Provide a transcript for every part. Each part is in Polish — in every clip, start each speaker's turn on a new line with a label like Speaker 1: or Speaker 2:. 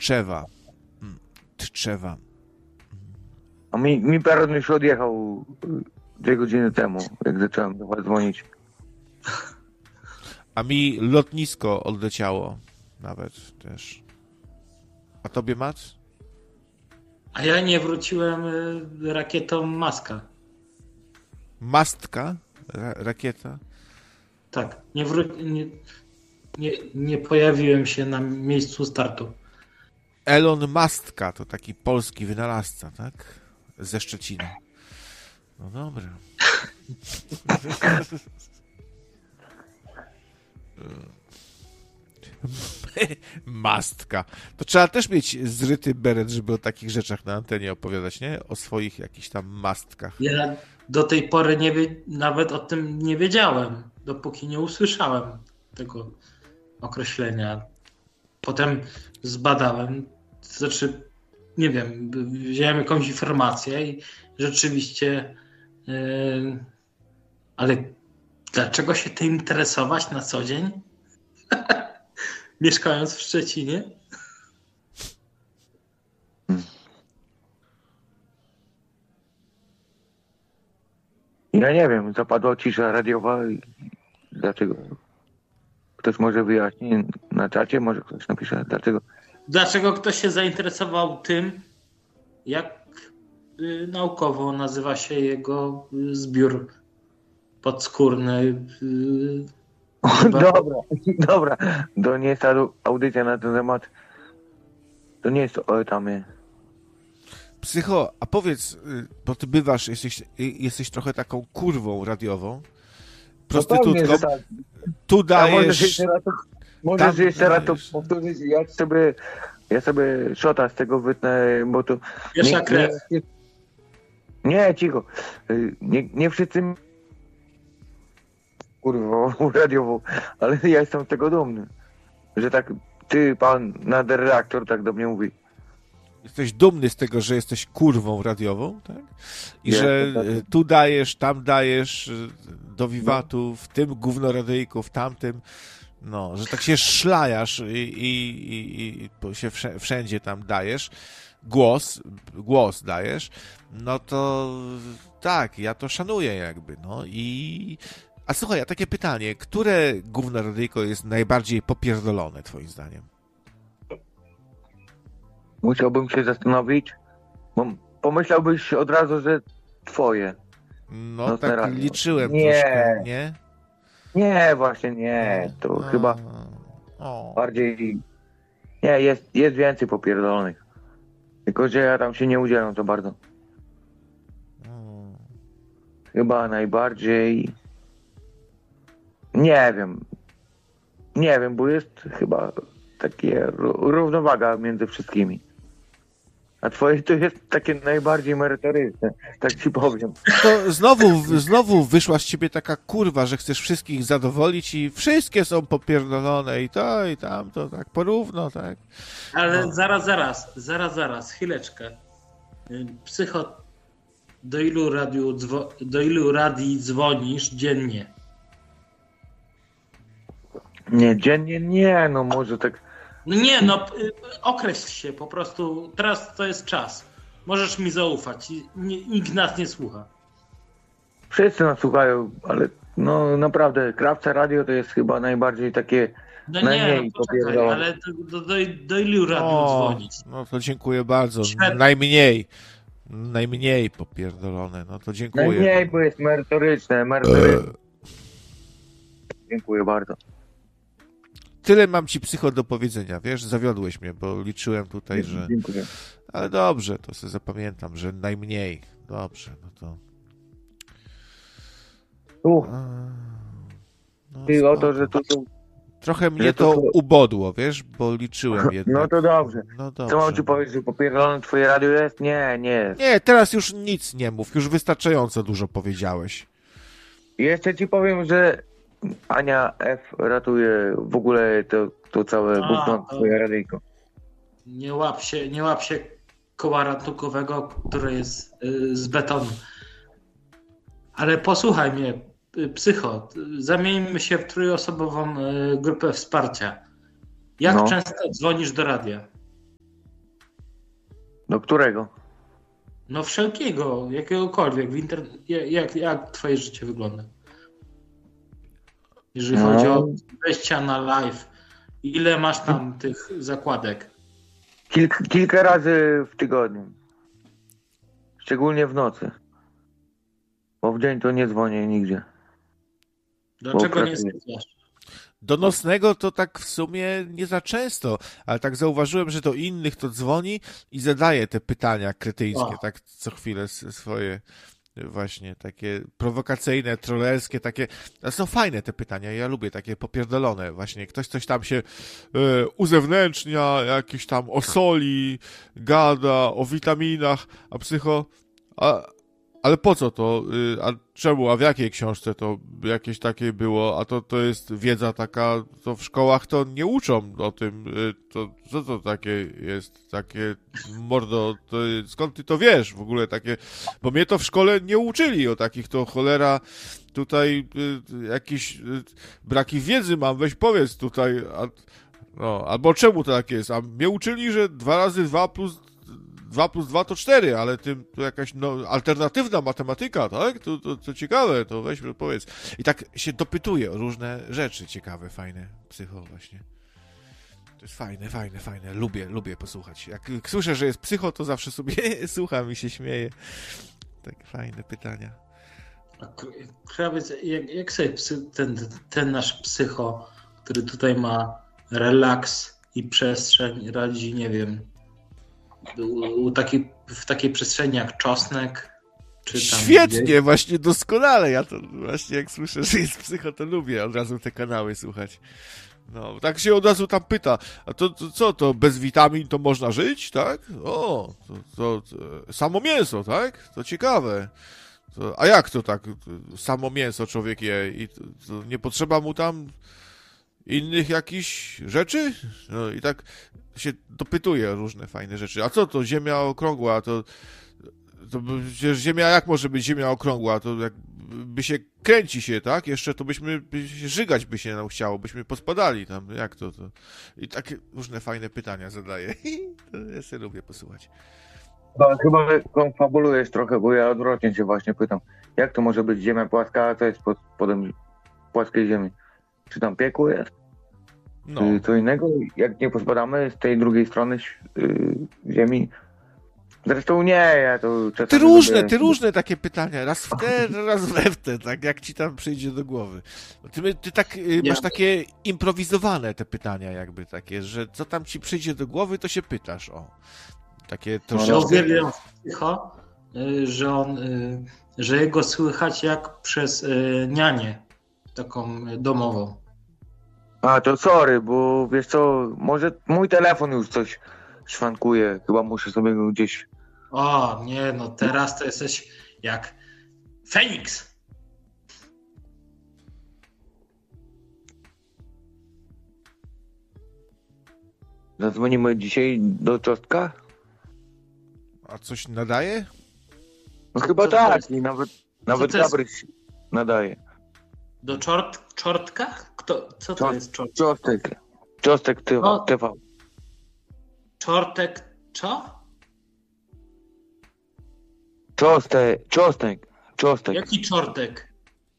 Speaker 1: Tczewa. Tczewa.
Speaker 2: A mi Peron już odjechał 2 godziny temu, jak zacząłem do was dzwonić.
Speaker 1: A mi lotnisko odleciało nawet też. A tobie, Mac?
Speaker 3: A ja nie wróciłem rakietą Maska.
Speaker 1: Mastka? Rakieta?
Speaker 3: Tak, nie pojawiłem się na miejscu startu.
Speaker 1: Elon Mastka to taki polski wynalazca, tak? Ze Szczecina. No dobra. Mastka. To trzeba też mieć zryty beret, żeby o takich rzeczach na antenie opowiadać, nie? O swoich jakichś tam mastkach.
Speaker 3: Ja do tej pory nawet o tym nie wiedziałem, dopóki nie usłyszałem tego określenia. Potem zbadałem, znaczy, nie wiem, wziąłem jakąś informację i rzeczywiście, ale dlaczego się tym interesować na co dzień? Mieszkając w Szczecinie?
Speaker 2: Ja nie wiem, zapadła cisza radiowa i dlaczego? Ktoś może wyjaśni na czacie, może ktoś napisze dlaczego.
Speaker 3: Dlaczego ktoś się zainteresował tym, jak naukowo nazywa się jego zbiór podskórny?
Speaker 2: Dobra. To nie jest audycja na ten temat. To nie jest tam.
Speaker 1: Psycho, a powiedz, bo ty bywasz, jesteś trochę taką kurwą radiową, prostytutką.
Speaker 2: No pewnie, tak.
Speaker 1: Tu dajesz...
Speaker 2: Możesz jeszcze raz to powtórzyć. Ja sobie szota z tego wytnę, bo to...
Speaker 3: Pierwsza krew.
Speaker 2: Nie, cicho. Nie wszyscy kurwa radiową, ale ja jestem z tego dumny, że tak ty, pan nadredaktor, tak do mnie mówi.
Speaker 1: Jesteś dumny z tego, że jesteś kurwą radiową, tak? I że tu dajesz, tam dajesz, do wiwatu, w tym gównoradyjku, w tamtym, no, że tak się szlajasz i się wszędzie tam dajesz, głos dajesz, no to tak, ja to szanuję jakby, no i... A słuchaj, a takie pytanie, które gównoradyjko jest najbardziej popierdolone, twoim zdaniem?
Speaker 2: Musiałbym się zastanowić, bo pomyślałbyś od razu, że twoje.
Speaker 1: No tak radio. Liczyłem troszkę, nie?
Speaker 2: Nie, właśnie nie. To chyba bardziej... Nie, jest więcej popierdolonych. Tylko, że ja tam się nie udzielam to bardzo. Chyba najbardziej... Nie wiem, bo jest chyba takie równowaga między wszystkimi. A twoje to jest takie najbardziej merytoryczne, tak ci powiem.
Speaker 1: To znowu wyszła z ciebie taka kurwa, że chcesz wszystkich zadowolić i wszystkie są popierdolone i to, i tamto, tak porówno, tak?
Speaker 3: Ale no. zaraz, chwileczkę. Psycho, do ilu radii dzwonisz dziennie?
Speaker 2: Nie, dziennie nie, no może tak...
Speaker 3: No nie, określ się po prostu, teraz to jest czas. Możesz mi zaufać, nikt nas nie słucha.
Speaker 2: Wszyscy nas słuchają, ale no naprawdę, Krawca Radio to jest chyba najbardziej takie...
Speaker 3: No nie, no poczekaj, ale do ilu radiów dzwonić?
Speaker 1: No to dziękuję bardzo, najmniej popierdolone, no to dziękuję.
Speaker 2: Najmniej, bo jest merytoryczne. Dziękuję bardzo.
Speaker 1: Tyle mam ci, Psycho, do powiedzenia, wiesz, zawiodłeś mnie, bo liczyłem tutaj, że...
Speaker 2: Dziękuję.
Speaker 1: Ale dobrze, to sobie zapamiętam, że najmniej. Dobrze, no to...
Speaker 2: No, to, że tu są...
Speaker 1: Trochę mnie to ubodło, wiesz, bo liczyłem jednak.
Speaker 2: No to dobrze.
Speaker 1: No dobrze.
Speaker 2: Co mam ci powiedzieć, że popierdolone twoje radio jest? Nie.
Speaker 1: Nie, teraz już nic nie mów, już wystarczająco dużo powiedziałeś.
Speaker 2: Jeszcze ci powiem, że Ania F. ratuje w ogóle to całe gówno twoje radyjko.
Speaker 3: Nie łap się koła ratunkowego, które jest z betonu. Ale posłuchaj mnie, Psycho, zamieńmy się w trójosobową grupę wsparcia. Jak często dzwonisz do radia?
Speaker 2: Do którego?
Speaker 3: No wszelkiego, jakiegokolwiek. Jak twoje życie wygląda? Jeżeli chodzi o wejścia na live, ile masz tam tych zakładek?
Speaker 2: Kilka razy w tygodniu. Szczególnie w nocy. Bo w dzień to nie dzwonię nigdzie.
Speaker 3: Dlaczego nie skrywasz?
Speaker 1: Do nocnego to tak w sumie nie za często, ale tak zauważyłem, że do innych to dzwoni i zadaje te pytania kretyńskie, tak co chwilę swoje właśnie takie prowokacyjne, trollerskie, takie, są fajne te pytania, ja lubię takie popierdolone, właśnie ktoś coś tam się uzewnętrznia, jakieś tam o soli, gada, o witaminach, a ale po co to? A czemu? A w jakiej książce to jakieś takie było? A to jest wiedza taka, to w szkołach to nie uczą o tym. To, co to takie jest? Takie mordo, skąd ty to wiesz w ogóle takie? Bo mnie to w szkole nie uczyli o takich, to cholera tutaj jakieś braki wiedzy mam, weź powiedz tutaj. Albo czemu to tak jest? A mnie uczyli, że 2 razy 2 plus 2 to 4, ale to jakaś alternatywna matematyka, tak? To ciekawe, to weź powiedz. I tak się dopytuje o różne rzeczy ciekawe, fajne, psycho właśnie. To jest fajne. Lubię posłuchać. Jak słyszę, że jest psycho, to zawsze sobie słucham i się śmieję. Tak fajne pytania.
Speaker 3: Krawiec, jak sobie ten nasz psycho, który tutaj ma relaks i przestrzeń, radzi, nie wiem, w takiej przestrzeni jak czosnek, czy tam
Speaker 1: świetnie,
Speaker 3: gdzieś?
Speaker 1: właśnie doskonale. Ja to właśnie jak słyszę, że jest psycho, to lubię od razu te kanały słuchać. No, tak się od razu tam pyta, a to co, to bez witamin to można żyć, tak? O, to samo mięso, tak? To ciekawe. A jak to tak, samo mięso człowiek je i to nie potrzeba mu tam innych jakichś rzeczy? No i tak się dopytuje o różne fajne rzeczy. A co to, ziemia okrągła, to przecież ziemia, jak może być ziemia okrągła? To jakby się kręci się, tak? Jeszcze to żygać by się nam chciało, byśmy pospadali tam, jak to? I takie różne fajne pytania zadaje. To ja sobie lubię posłuchać.
Speaker 2: Chyba konfabulujesz trochę, bo ja odwrotnie cię właśnie pytam. Jak to może być ziemia płaska, a co jest podem płaskiej ziemi? Czy tam piekło jest?
Speaker 1: No.
Speaker 2: Co innego? Jak nie pospadamy z tej drugiej strony ziemi? Zresztą nie, ja to czasami...
Speaker 1: Ty różne takie pytania, raz w te, raz we w te, tak jak ci tam przyjdzie do głowy. Ty tak masz takie improwizowane te pytania jakby takie, że co tam ci przyjdzie do głowy, to się pytasz, o. Takie troszeczkę...
Speaker 3: Ja uwielbiam psycho, że jego słychać jak przez nianię taką domową.
Speaker 2: A, to sorry, bo wiesz co, może mój telefon już coś szwankuje, chyba muszę sobie go gdzieś...
Speaker 3: O, nie, no teraz to jesteś jak Feniks.
Speaker 2: Zadzwonimy dzisiaj do Czostka?
Speaker 1: A coś nadaje?
Speaker 2: No chyba
Speaker 3: Co
Speaker 2: tak,
Speaker 3: jest?
Speaker 2: i nawet Gabryś nadaje.
Speaker 3: Do czortka? Co to jest czortek?
Speaker 2: Czostek TV.
Speaker 3: Czortek, co?
Speaker 2: Czostek.
Speaker 3: Jaki czortek?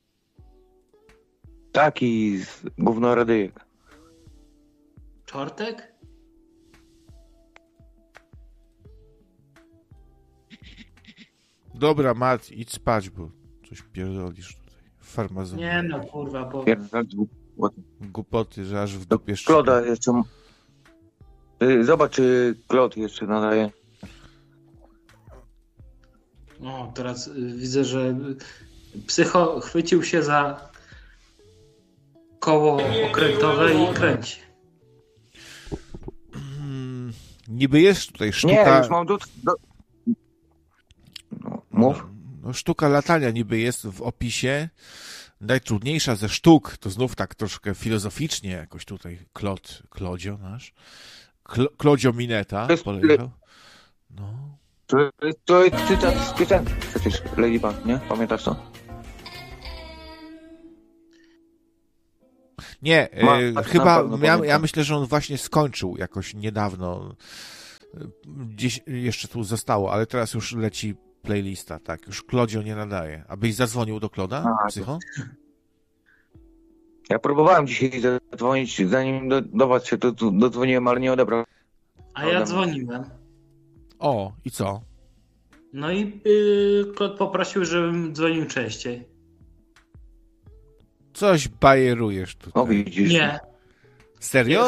Speaker 2: Taki z gównoradyjek.
Speaker 3: Czortek?
Speaker 1: Dobra, Mat, idź spać, bo coś pierdolisz tutaj. Farmazon.
Speaker 3: Nie no, kurwa, bo...
Speaker 1: Głupoty, że aż w dupie
Speaker 2: Kloda jeszcze... Zobacz, czy Klod jeszcze nadaje.
Speaker 3: No, teraz widzę, że psycho chwycił się za koło okrętowe i kręci.
Speaker 1: Niby jest tutaj sztuka...
Speaker 2: Nie, już mam No, mów.
Speaker 1: No, sztuka latania niby jest w opisie. Najtrudniejsza ze sztuk, to znów tak troszkę filozoficznie jakoś tutaj Klodzio nasz. Klodzio Mineta poleciał. No.
Speaker 2: To jest cytat z piosenki przecież Ladybug, nie? Pamiętasz to?
Speaker 1: Nie, chyba ja myślę, że on właśnie skończył jakoś niedawno Gdzieś jeszcze tu zostało, ale teraz już leci playlista, tak, już Klodzio nie nadaje. Abyś zadzwonił do Kloda, Psycho?
Speaker 2: Ja próbowałem dzisiaj zadzwonić, zanim do was się dodzwoniłem, ale nie odebrał.
Speaker 3: A ja dzwoniłem.
Speaker 1: O, i co?
Speaker 3: No i Klot poprosił, żebym dzwonił częściej.
Speaker 1: Coś bajerujesz tutaj.
Speaker 2: O, widzisz.
Speaker 3: Nie.
Speaker 1: Serio?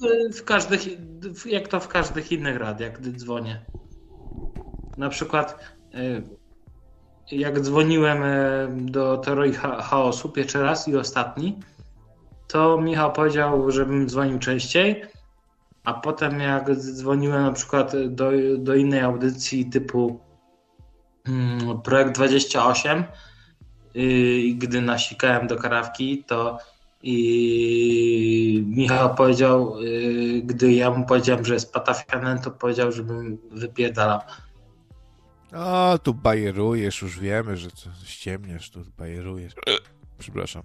Speaker 3: Jak to w każdych innych radiach, gdy dzwonię. Na przykład jak dzwoniłem do Teorii Chaosu pierwszy raz i ostatni, to Michał powiedział, żebym dzwonił częściej, a potem jak dzwoniłem na przykład do innej audycji typu Projekt 28 i gdy nasikałem do karawki, to i Michał powiedział, gdy ja mu powiedziałem, że jest patafianem, to powiedział, żebym wypierdalał.
Speaker 1: O, tu bajerujesz, już wiemy, że co ściemniesz, tu bajerujesz. Przepraszam.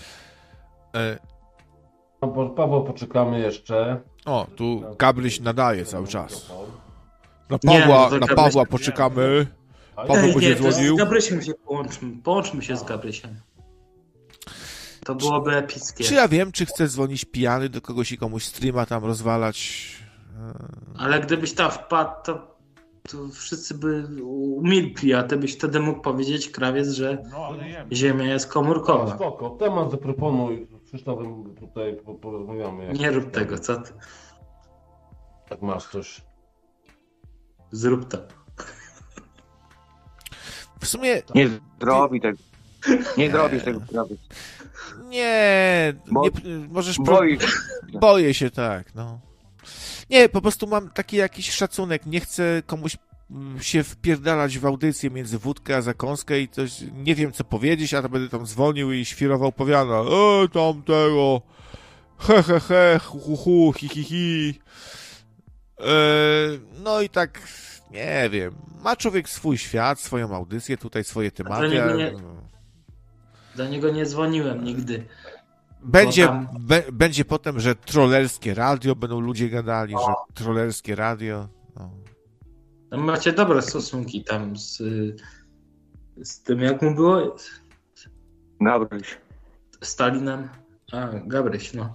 Speaker 4: Paweł, poczekamy jeszcze.
Speaker 1: O, tu Gabryś nadaje cały czas. Na Pawła poczekamy. Paweł będzie dzwonił.
Speaker 3: Z Gabrysiem się połączmy się z Gabrysiem. To byłoby epickie.
Speaker 1: Czy ja wiem, czy chcę dzwonić pijany do kogoś i komuś streama tam rozwalać?
Speaker 3: Ale gdybyś tam wpadł, to wszyscy by umilkli, a ty byś wtedy mógł powiedzieć, krawiec, że Ziemia jest komórkowa.
Speaker 4: Spoko, temat zaproponuj. Z Krzysztofem tutaj porozmawiamy.
Speaker 3: Nie rób tego, co ty?
Speaker 4: Tak masz coś.
Speaker 1: Zrób to. W sumie...
Speaker 2: Nie zrobi tego. Nie zrobisz tego, krawiec.
Speaker 1: Nie, możesz... Boję się, tak, no. Nie, po prostu mam taki jakiś szacunek. Nie chcę komuś się wpierdalać w audycję między wódkę a zakąskę i coś, nie wiem co powiedzieć, a to będę tam dzwonił i świrował powiada. Tam tego. He, hu, hi. No i tak, nie wiem. Ma człowiek swój świat, swoją audycję, tutaj swoje tematy.
Speaker 3: Do niego nie dzwoniłem nigdy.
Speaker 1: Będzie potem, że trollerskie radio, będą ludzie gadali, że trollerskie radio. No.
Speaker 3: Macie dobre stosunki tam z tym, jak mu było?
Speaker 2: Gabryś.
Speaker 3: Stalinem? Gabryś, no.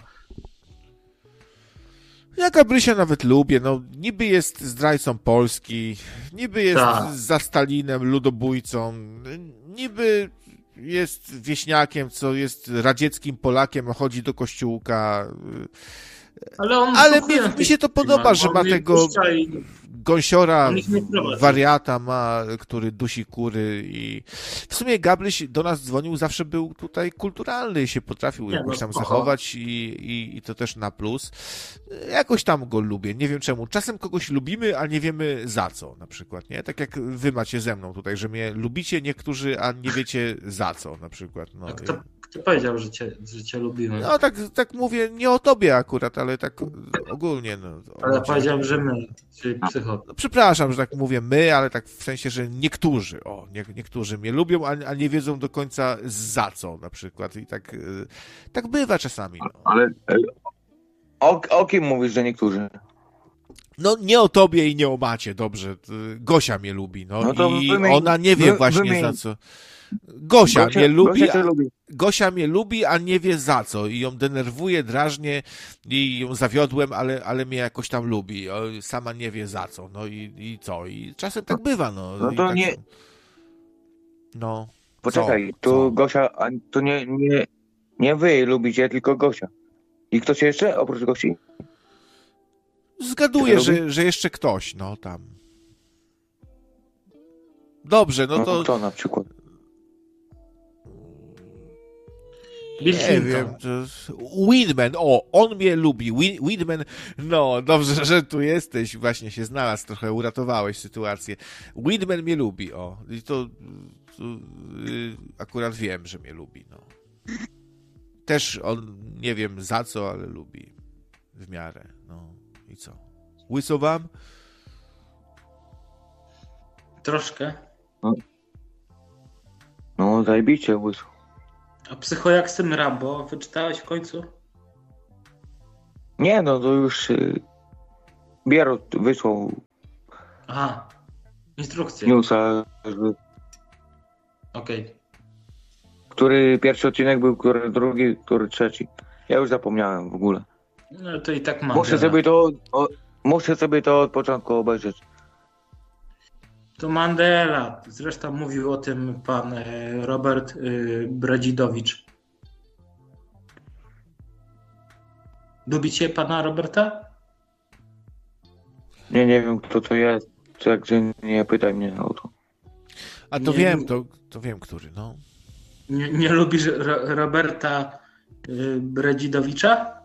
Speaker 1: Ja Gabrysia nawet lubię, no niby jest zdrajcą Polski, niby jest za Stalinem, ludobójcą, niby jest wieśniakiem, co jest radzieckim Polakiem, chodzi do kościółka. Ale mi się to podoba, że ma tego gąsiora, wariata ma, który dusi kury i w sumie Gabryś do nas dzwonił, zawsze był tutaj kulturalny, się potrafił jakoś tam zachować i to też na plus. Jakoś tam go lubię, nie wiem czemu. Czasem kogoś lubimy, a nie wiemy za co na przykład, nie? Tak jak wy macie ze mną tutaj, że mnie lubicie niektórzy, a nie wiecie za co na przykład. No.
Speaker 3: Kto powiedział, że cię lubimy?
Speaker 1: No tak mówię, nie o tobie akurat, ale tak ogólnie. No,
Speaker 3: ale powiedziałem, że my, czyli psycho.
Speaker 1: No, przepraszam, że tak mówię my, ale tak w sensie, że niektórzy, niektórzy mnie lubią, a nie wiedzą do końca za co na przykład i tak bywa czasami. No.
Speaker 2: Ale o kim mówisz, że niektórzy?
Speaker 1: No nie o tobie i nie o Macie, dobrze. Gosia mnie lubi, no i ona nie wie właśnie za co. Gosia mnie lubi. Gosia mnie lubi, a nie wie za co. I ją denerwuje, drażnie i ją zawiodłem, ale mnie jakoś tam lubi. Sama nie wie za co. No i co? I czasem tak bywa, no.
Speaker 2: No to
Speaker 1: tak
Speaker 2: nie...
Speaker 1: No.
Speaker 2: Poczekaj, to Gosia, to nie wy lubicie, tylko Gosia. I ktoś jeszcze oprócz Gosi?
Speaker 1: Zgaduję, że jeszcze ktoś, no tam. Dobrze, no to...
Speaker 2: Kto na przykład?
Speaker 1: Nie wiem, Windman, on mnie lubi. Windman, no dobrze, że tu jesteś, właśnie się znalazł, trochę uratowałeś sytuację. Windman mnie lubi, i to akurat wiem, że mnie lubi, no. Też on, nie wiem za co, ale lubi w miarę, no i co? Łyso wam?
Speaker 3: Troszkę.
Speaker 2: No zajebiście łyso.
Speaker 3: A psycho jak z tym Rambo? Wyczytałeś w końcu?
Speaker 2: Nie, no to już Bierut wysłał
Speaker 3: Aha. Instrukcje.
Speaker 2: Newsa,
Speaker 3: Okej.
Speaker 2: który pierwszy odcinek był, który drugi, który trzeci. Ja już zapomniałem w ogóle.
Speaker 3: No to i tak mam.
Speaker 2: Muszę sobie to od początku obejrzeć.
Speaker 3: To Mandela. Zresztą mówił o tym pan Robert Bradzidowicz. Lubicie pana Roberta?
Speaker 2: Nie wiem, kto to jest. Także nie pytaj mnie o to.
Speaker 1: A to
Speaker 3: Nie,
Speaker 1: wiem, to wiem, który, no.
Speaker 3: Nie lubisz Roberta Bradzidowicza?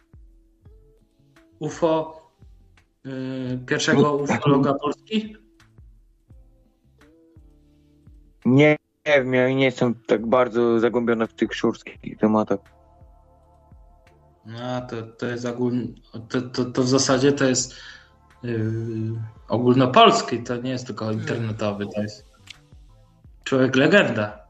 Speaker 3: UFO, pierwszego ufologa Polski?
Speaker 2: Nie wiem, ja nie jestem tak bardzo zagłębiony w tych szurskich tematach.
Speaker 3: No, to jest to w zasadzie to jest ogólnopolski, to nie jest tylko internetowy, to jest człowiek legenda.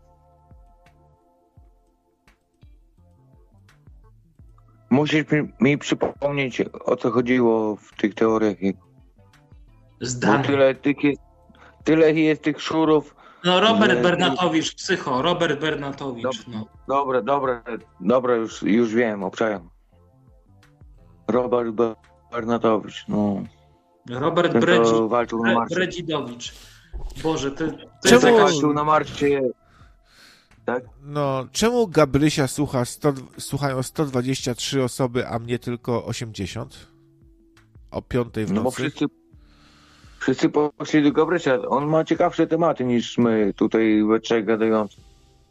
Speaker 2: Musisz mi przypomnieć, o co chodziło w tych teoriach.
Speaker 3: Zdany.
Speaker 2: Tyle jest tych szurów.
Speaker 3: No Robert Bernatowicz, psycho, Robert Bernatowicz. No.
Speaker 2: Dobra, już wiem, obczajam. Robert Bernatowicz, no.
Speaker 3: Robert
Speaker 2: walczył na marcie.
Speaker 3: Bredzidowicz. Boże, to
Speaker 1: Czemu-
Speaker 3: jest
Speaker 2: Walczył na marcie. Tak?
Speaker 1: No, czemu Gabrysia słuchają 123 osoby, a mnie tylko 80? O 5 w
Speaker 2: No bo
Speaker 1: nocy?
Speaker 2: wszyscy poszli do Gabrysia. On ma ciekawsze tematy niż my tutaj we trzech gadający.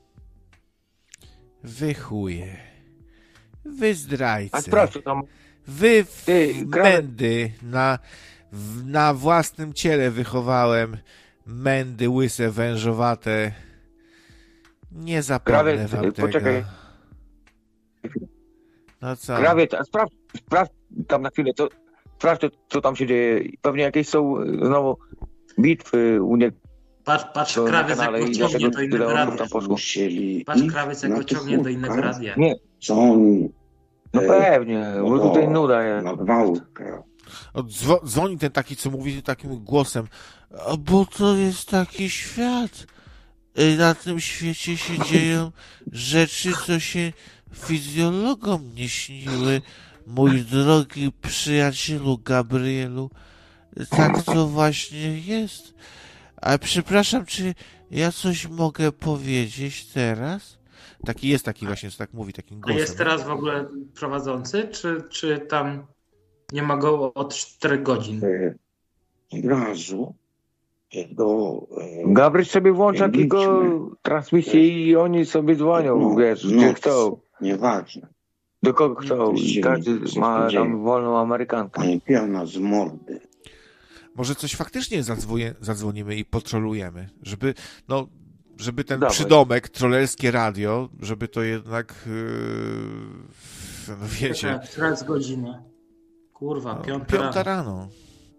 Speaker 1: Wy chuje. Wy
Speaker 2: A
Speaker 1: zdrajcy.
Speaker 2: sprawdź, co tam.
Speaker 1: Wy
Speaker 2: Ty,
Speaker 1: mędy. Na własnym ciele wychowałem mędy łyse, wężowate. Nie zapomnę
Speaker 2: Krawiec,
Speaker 1: wam tego.
Speaker 2: poczekaj.
Speaker 1: No co?
Speaker 2: Krawiec, a sprawdź tam na chwilę, sprawdź co tam się dzieje. Pewnie jakieś są znowu bitwy u niego.
Speaker 3: Patrz
Speaker 2: To na
Speaker 3: krawiec jak
Speaker 2: kanale
Speaker 3: go
Speaker 2: i
Speaker 3: ciągnie
Speaker 2: dlatego
Speaker 3: do innego
Speaker 2: tyle osób
Speaker 3: radia.
Speaker 2: tam poszło.
Speaker 5: Musieli
Speaker 3: Patrz
Speaker 5: iść
Speaker 3: krawiec jak
Speaker 5: na
Speaker 3: go
Speaker 5: tych
Speaker 3: ciągnie do innego
Speaker 5: łódkach.
Speaker 3: radia.
Speaker 2: Nie,
Speaker 5: Co oni
Speaker 2: no pewnie, bo tutaj nuda jest.
Speaker 5: na gwałtkę.
Speaker 1: Dzwoni ten taki, co mówi takim głosem. A bo to jest taki świat. Na tym świecie się dzieją rzeczy, co się fizjologom nie śniły. Mój drogi przyjacielu Gabrielu, tak to właśnie jest. A przepraszam, czy ja coś mogę powiedzieć teraz? Taki właśnie, co tak mówi, takim
Speaker 3: A
Speaker 1: głosem.
Speaker 3: jest teraz w ogóle prowadzący, czy tam nie ma go od 4 godzin?
Speaker 5: Od razu do...
Speaker 2: Gabryś sobie włącza
Speaker 5: Mieliśmy.
Speaker 2: takiego transmisję i oni sobie dzwonią, wiesz, gdzie chcą.
Speaker 5: Nieważne.
Speaker 2: Do kogo chcą. I każdy ma tam wolną Amerykankę.
Speaker 5: Pani piana z mordy.
Speaker 1: Może coś faktycznie zadzwonimy i potrolujemy, żeby ten
Speaker 2: Dawaj.
Speaker 1: przydomek, trollerskie radio, żeby to jednak, no wiecie,
Speaker 3: Która jest godzina? Kurwa,
Speaker 1: no,
Speaker 3: 5
Speaker 1: 5
Speaker 3: rano.
Speaker 1: rano.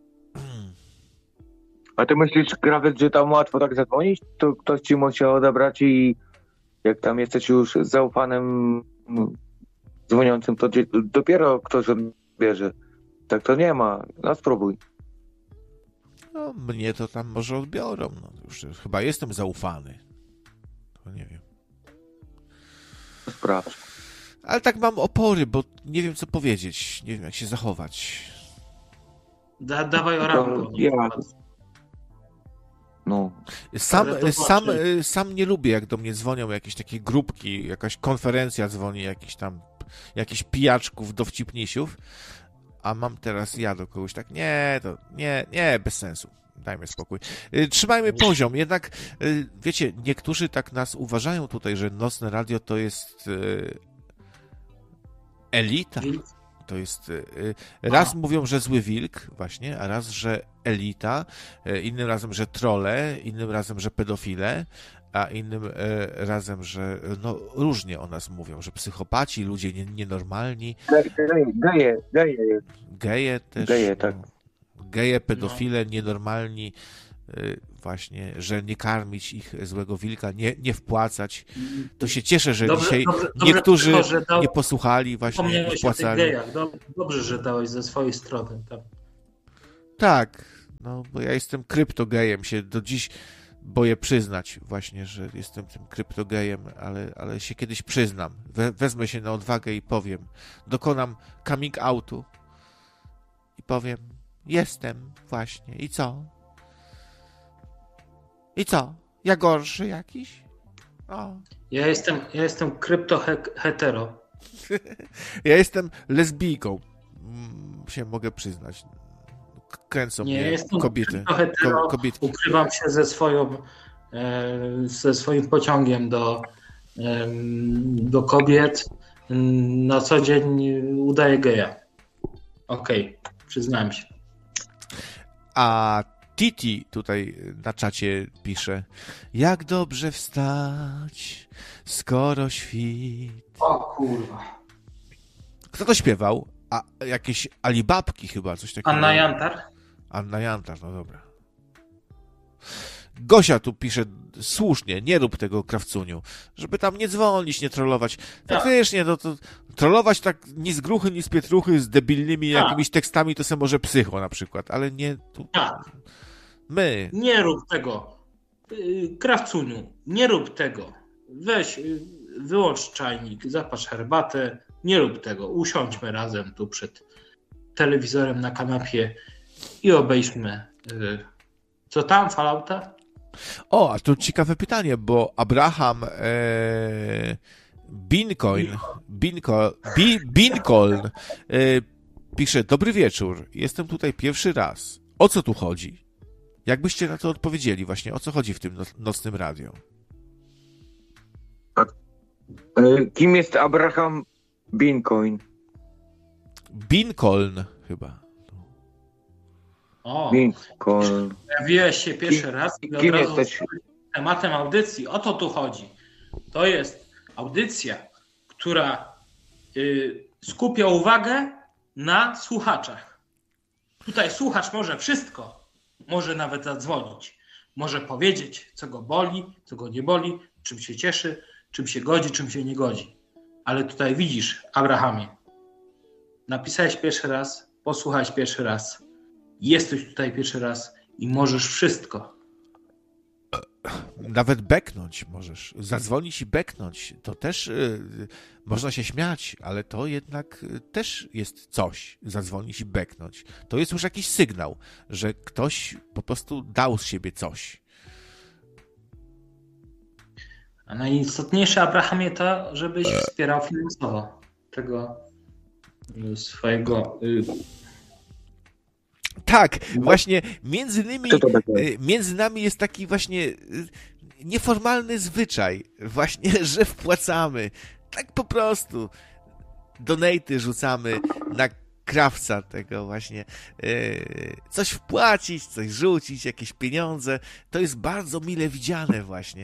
Speaker 2: A ty myślisz, Krawiec, że tam łatwo tak zadzwonić? To ktoś ci musiał odebrać i jak tam jesteś już zaufanym dzwoniącym, to dopiero ktoś odbierze. Tak to nie ma. No spróbuj.
Speaker 1: No, mnie to tam może odbiorą, no już chyba jestem zaufany. To nie wiem.
Speaker 2: Sprawdź.
Speaker 1: Ale tak mam opory, bo nie wiem, co powiedzieć, nie wiem, jak się zachować.
Speaker 3: Dawaj o Rambo.
Speaker 2: Ja. No.
Speaker 3: Ale to
Speaker 1: Sam nie lubię, jak do mnie dzwonią jakieś takie grupki, jakaś konferencja dzwoni, jakichś pijaczków, dowcipnisiów, a mam teraz ja do kogoś tak, nie, bez sensu. Dajmy spokój. Trzymajmy poziom. Jednak, wiecie, niektórzy tak nas uważają tutaj, że Nocne Radio to jest elita. To jest... Raz mówią, że zły wilk, właśnie, a raz, że elita, innym razem, że trolle, innym razem, że pedofile, a innym razem, że no różnie o nas mówią, że psychopaci, ludzie nienormalni. Geje też.
Speaker 2: Geje, tak.
Speaker 1: Geje, pedofile, nienormalni, właśnie, że nie karmić ich złego wilka, nie wpłacać. To się cieszę, że dzisiaj niektórzy nie posłuchali, właśnie nie
Speaker 3: Wspomniałeś o tych
Speaker 1: wpłacali.
Speaker 3: gejach. Dobrze, że dałeś ze swojej strony. Tak.
Speaker 1: Tak, No, bo ja jestem kryptogejem, się do dziś boję przyznać właśnie, że jestem tym kryptogejem, ale się kiedyś przyznam. Wezmę się na odwagę i powiem. Dokonam coming outu i powiem, jestem właśnie. I co? I co? Ja gorszy jakiś? O.
Speaker 3: Ja jestem krypto-hetero.
Speaker 1: Ja jestem lesbijką. Się mogę przyznać. Kręcą
Speaker 3: Nie,
Speaker 1: mnie
Speaker 3: jestem
Speaker 1: kobiety.
Speaker 3: krypto-hetero.
Speaker 1: Kobietki.
Speaker 3: Ukrywam się ze swoim pociągiem do kobiet. Na co dzień udaję geja. Okej, przyznałem się.
Speaker 1: A Titi tutaj na czacie pisze: jak dobrze wstać, skoro świt.
Speaker 3: O kurwa.
Speaker 1: Kto to śpiewał? A jakieś Alibabki chyba, coś takiego.
Speaker 3: Anna Jantar?
Speaker 1: Anna Jantar, no dobra. Gosia tu pisze słusznie, nie rób tego, Krawcuniu, żeby tam nie dzwonić, nie trollować. Faktycznie, no to trollować tak ni z gruchy, ni z pietruchy, z debilnymi jakimiś tekstami, to se może psycho na przykład, ale nie tu. My.
Speaker 3: Nie rób tego. Krawcuniu, nie rób tego. Weź, wyłącz czajnik, zapatrz herbatę. Nie rób tego. Usiądźmy razem tu przed telewizorem na kanapie i obejrzmy. Co tam, Fallouta?
Speaker 1: O, a tu ciekawe pytanie, bo Abraham Bincoln pisze: dobry wieczór, jestem tutaj pierwszy raz. O co tu chodzi? Jakbyście na to odpowiedzieli właśnie, o co chodzi w tym nocnym radio?
Speaker 2: Kim jest Abraham Bincoin?
Speaker 1: Bincoln chyba.
Speaker 3: O,
Speaker 2: Bincoin.
Speaker 3: pojawiłeś się pierwszy raz i od
Speaker 2: Kim
Speaker 3: razu
Speaker 2: jesteś?
Speaker 3: tematem audycji. O to tu chodzi. To jest audycja, która skupia uwagę na słuchaczach. Tutaj słuchacz może wszystko. Może nawet zadzwonić. Może powiedzieć, co go boli, co go nie boli, czym się cieszy, czym się godzi, czym się nie godzi. Ale tutaj widzisz, Abrahamie, napisałeś pierwszy raz, posłuchałeś pierwszy raz, jesteś tutaj pierwszy raz i możesz wszystko.
Speaker 1: Nawet beknąć możesz, zadzwonić i beknąć. To też można się śmiać, ale to jednak też jest coś, zadzwonić i beknąć. To jest już jakiś sygnał, że ktoś po prostu dał z siebie coś.
Speaker 3: A najistotniejsze, Abrahamie, to, żebyś wspierał finansowo tego swojego...
Speaker 1: Tak, właśnie między nami jest taki właśnie nieformalny zwyczaj, właśnie, że wpłacamy, tak po prostu, donaty rzucamy na krawca tego właśnie, coś wpłacić, coś rzucić, jakieś pieniądze, to jest bardzo mile widziane właśnie.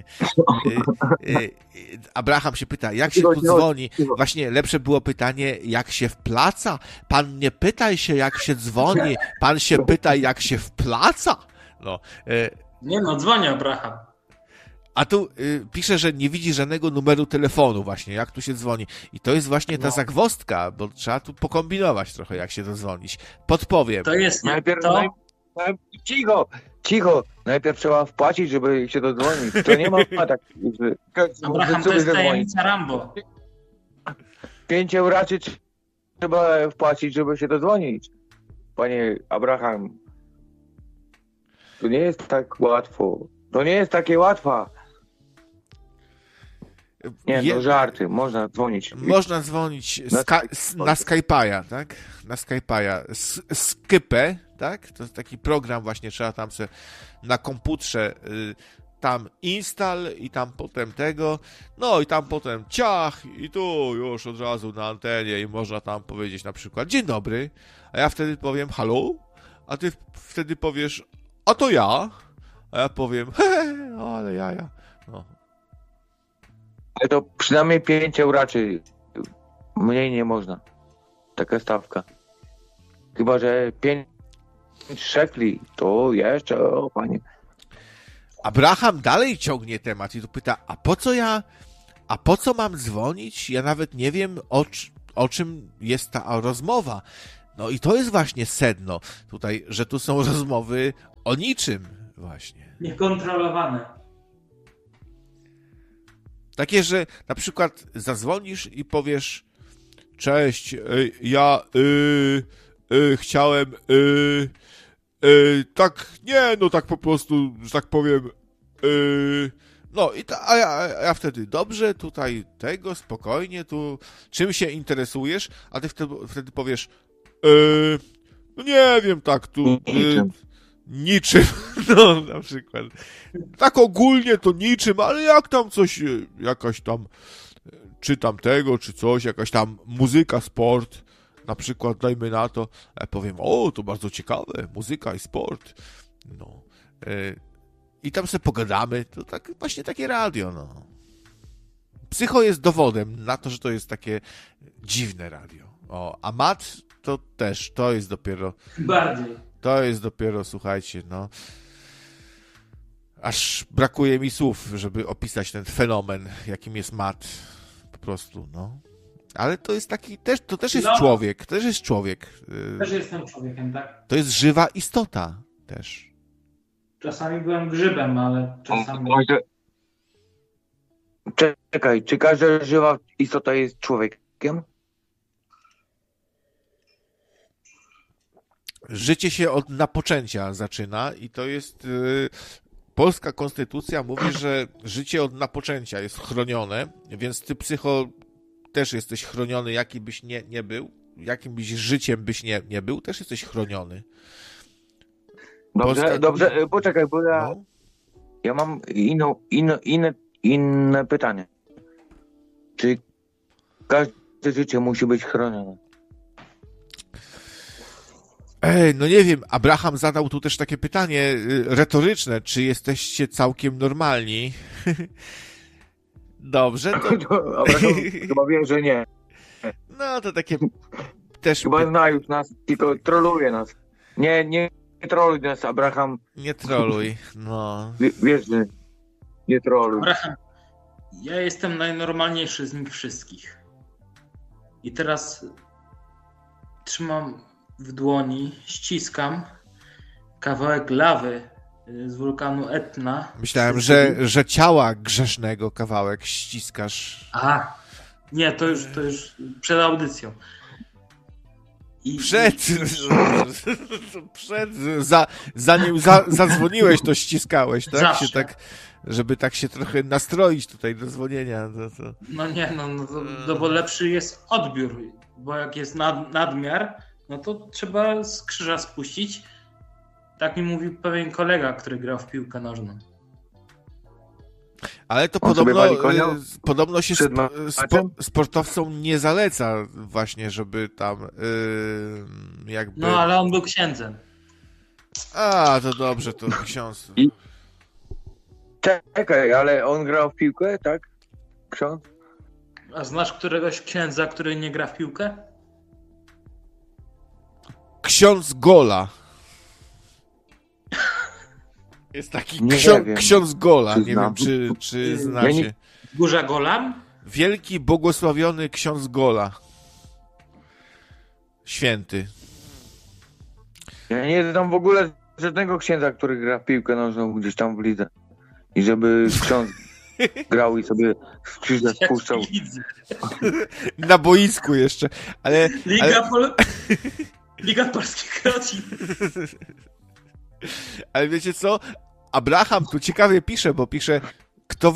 Speaker 1: Abraham się pyta, jak się tu dzwoni? Właśnie lepsze było pytanie, jak się wplaca? Pan nie pytaj się, jak się dzwoni, pan się pyta, jak się wplaca? No.
Speaker 3: Nie no, dzwoni Abraham.
Speaker 1: A tu pisze, że nie widzi żadnego numeru telefonu właśnie, jak tu się dzwoni. I to jest właśnie ta zagwozdka, bo trzeba tu pokombinować trochę, jak się dodzwonić. Podpowiem.
Speaker 3: To jest
Speaker 2: Najpierw,
Speaker 3: to...
Speaker 2: Cicho. Najpierw trzeba wpłacić, żeby się dodzwonić. To nie ma tak.
Speaker 3: Abraham, to jest tajemnica Rambo.
Speaker 2: 5 euraczy trzeba wpłacić, żeby się dodzwonić. Panie Abraham, to nie jest tak łatwo. To nie jest takie łatwe. Nie, to żarty. Można dzwonić.
Speaker 1: Można dzwonić na Skype'a, tak? Na Skype'a. Skype, tak? To jest taki program właśnie, trzeba tam sobie na komputerze tam install i tam potem tego, no i tam potem ciach i tu już od razu na antenie i można tam powiedzieć na przykład dzień dobry, a ja wtedy powiem halo, a ty wtedy powiesz a to ja, a ja powiem ale jaja. No.
Speaker 2: Ale to przynajmniej 5 euraczy. Mniej nie można. Taka stawka. Chyba że 5 szekli, to jeszcze, o panie.
Speaker 1: Abraham dalej ciągnie temat i tu pyta, a po co mam dzwonić? Ja nawet nie wiem, o czym jest ta rozmowa. No i to jest właśnie sedno tutaj, że tu są rozmowy o niczym właśnie.
Speaker 3: Niekontrolowane.
Speaker 1: Takie, że na przykład zadzwonisz i powiesz: cześć, ja chciałem tak, nie, no tak po prostu, że tak powiem, no i ja wtedy dobrze, tutaj tego, spokojnie, tu czym się interesujesz, a ty wtedy powiesz: no nie wiem, tak tu niczym, no na przykład. Tak ogólnie to niczym, ale jak tam coś, jakaś tam, czy tam tego, czy coś, jakaś tam muzyka, sport, na przykład, dajmy na to, ja powiem: o, to bardzo ciekawe, muzyka i sport, no. I tam sobie pogadamy, to tak, właśnie takie radio, no. Psycho jest dowodem na to, że to jest takie dziwne radio. O, a Mat to też, to jest dopiero, słuchajcie, no. Aż brakuje mi słów, żeby opisać ten fenomen, jakim jest Mat. Po prostu, no. Ale to jest taki, to też jest człowiek, to też jest człowiek.
Speaker 3: Też jestem człowiekiem, tak?
Speaker 1: To jest żywa istota też.
Speaker 3: Czasami byłem grzybem, ale czasami...
Speaker 2: Czekaj, czy każda żywa istota jest człowiekiem?
Speaker 1: Życie się od napoczęcia zaczyna i to jest... Polska konstytucja mówi, że życie od napoczęcia jest chronione, więc ty, Psycho, też jesteś chroniony, jaki byś nie był, jakim byś życiem byś nie był, też jesteś chroniony.
Speaker 2: Dobrze, poczekaj, bo ja mam inne pytanie. Czy każde życie musi być chronione?
Speaker 1: No nie wiem, Abraham zadał tu też takie pytanie retoryczne, czy jesteście całkiem normalni? Dobrze, to...
Speaker 2: Abraham chyba wie, że nie.
Speaker 1: No to takie też...
Speaker 2: Chyba zna już nas, tylko troluje nas. Nie troluj nas, Abraham.
Speaker 1: Nie troluj, no.
Speaker 2: Wiesz, że nie troluj.
Speaker 3: Abraham, ja jestem najnormalniejszy z nich wszystkich. I teraz trzymam w dłoni, ściskam kawałek lawy z wulkanu Etna.
Speaker 1: Myślałem, że ciała grzesznego kawałek ściskasz.
Speaker 3: Aha, nie, to już przed audycją.
Speaker 1: Zanim zadzwoniłeś, to ściskałeś, tak?
Speaker 3: Zawsze.
Speaker 1: Się tak, żeby tak się trochę nastroić tutaj do dzwonienia.
Speaker 3: No nie, no bo lepszy jest odbiór, bo jak jest nadmiar, no to trzeba z krzyża spuścić. Tak mi mówił pewien kolega, który grał w piłkę nożną.
Speaker 1: Ale to podobno się sportowcom nie zaleca właśnie, żeby tam jakby...
Speaker 3: No, ale on był księdzem.
Speaker 1: A, to dobrze, to ksiądz.
Speaker 2: Czekaj, ale on grał w piłkę, tak? Ksiądz?
Speaker 3: A znasz któregoś księdza, który nie gra w piłkę?
Speaker 1: Ksiądz Gola. Jest taki ksiądz Gola, nie wiem, czy znacie.
Speaker 3: Górza Golan?
Speaker 1: Wielki, błogosławiony ksiądz Gola. Święty.
Speaker 2: Ja nie znam w ogóle żadnego księdza, który gra w piłkę nożną gdzieś tam w lidze. I żeby ksiądz grał i sobie z krzyża spuszczał.
Speaker 1: Na boisku jeszcze. Ale...
Speaker 3: Liga Polskich Rodzin.
Speaker 1: Ale wiecie co? Abraham tu ciekawie pisze, bo pisze, kto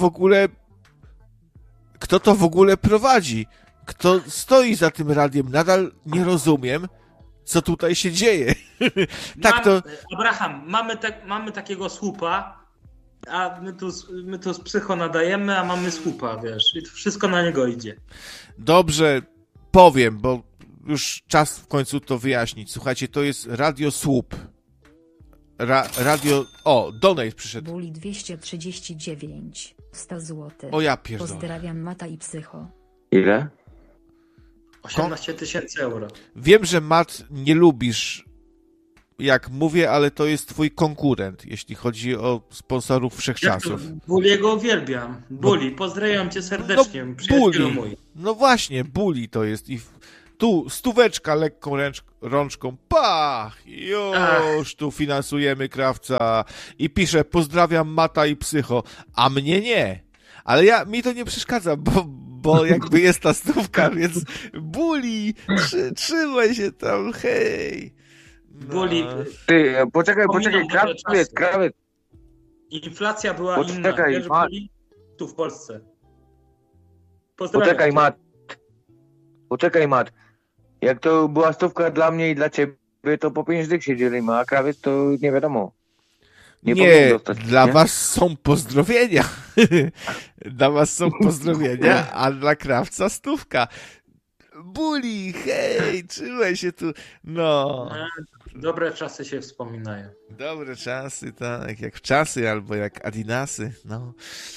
Speaker 1: to w ogóle prowadzi? Kto stoi za tym radiem? Nadal nie rozumiem, co tutaj się dzieje.
Speaker 3: Abraham, mamy takiego słupa, a my tu z Psycho nadajemy, a mamy słupa, wiesz, i to wszystko na niego idzie.
Speaker 1: Dobrze, powiem, bo już czas w końcu to wyjaśnić. Słuchajcie, to jest Radio Słup. Radio... O, donate przyszedł.
Speaker 6: Buli 239, 100 zł.
Speaker 1: O ja pierdolę.
Speaker 6: Pozdrawiam Mata i Psycho.
Speaker 2: Ile?
Speaker 3: 18 000 euro.
Speaker 1: Wiem, że Mat nie lubisz, jak mówię, ale to jest twój konkurent, jeśli chodzi o sponsorów wszechczasów.
Speaker 3: Buliego uwielbiam. Buli, pozdrawiam cię serdecznie, przyjacielu mój.
Speaker 1: No właśnie, Buli to jest i tu stóweczka lekką rączką, pach, już tu finansujemy Krawca i pisze, pozdrawiam Mata i Psycho, a mnie nie. Ale mi to nie przeszkadza, bo jakby jest ta stówka, więc Buli, trzymaj się tam, hej. No.
Speaker 3: Buli.
Speaker 2: Ty, poczekaj, krawiec.
Speaker 3: Inflacja była
Speaker 2: Poczekaj,
Speaker 3: inna, wiesz, Buli? Tu w Polsce. Pozdrawiam
Speaker 2: Poczekaj, Mat. Jak to była stówka dla mnie i dla ciebie, to po 5 dych się dzielimy, a krawiec to nie wiadomo.
Speaker 1: Nie, dla was są pozdrowienia. Dla was są pozdrowienia, a dla Krawca stówka. Buli, hej, trzymaj się tu. No.
Speaker 3: Dobre czasy się wspominają.
Speaker 1: Dobre czasy, tak, jak czasy albo jak Adidasy, no.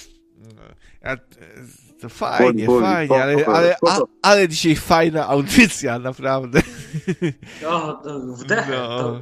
Speaker 1: To fajnie, ale dzisiaj fajna audycja, naprawdę.
Speaker 3: Wdech.
Speaker 1: No.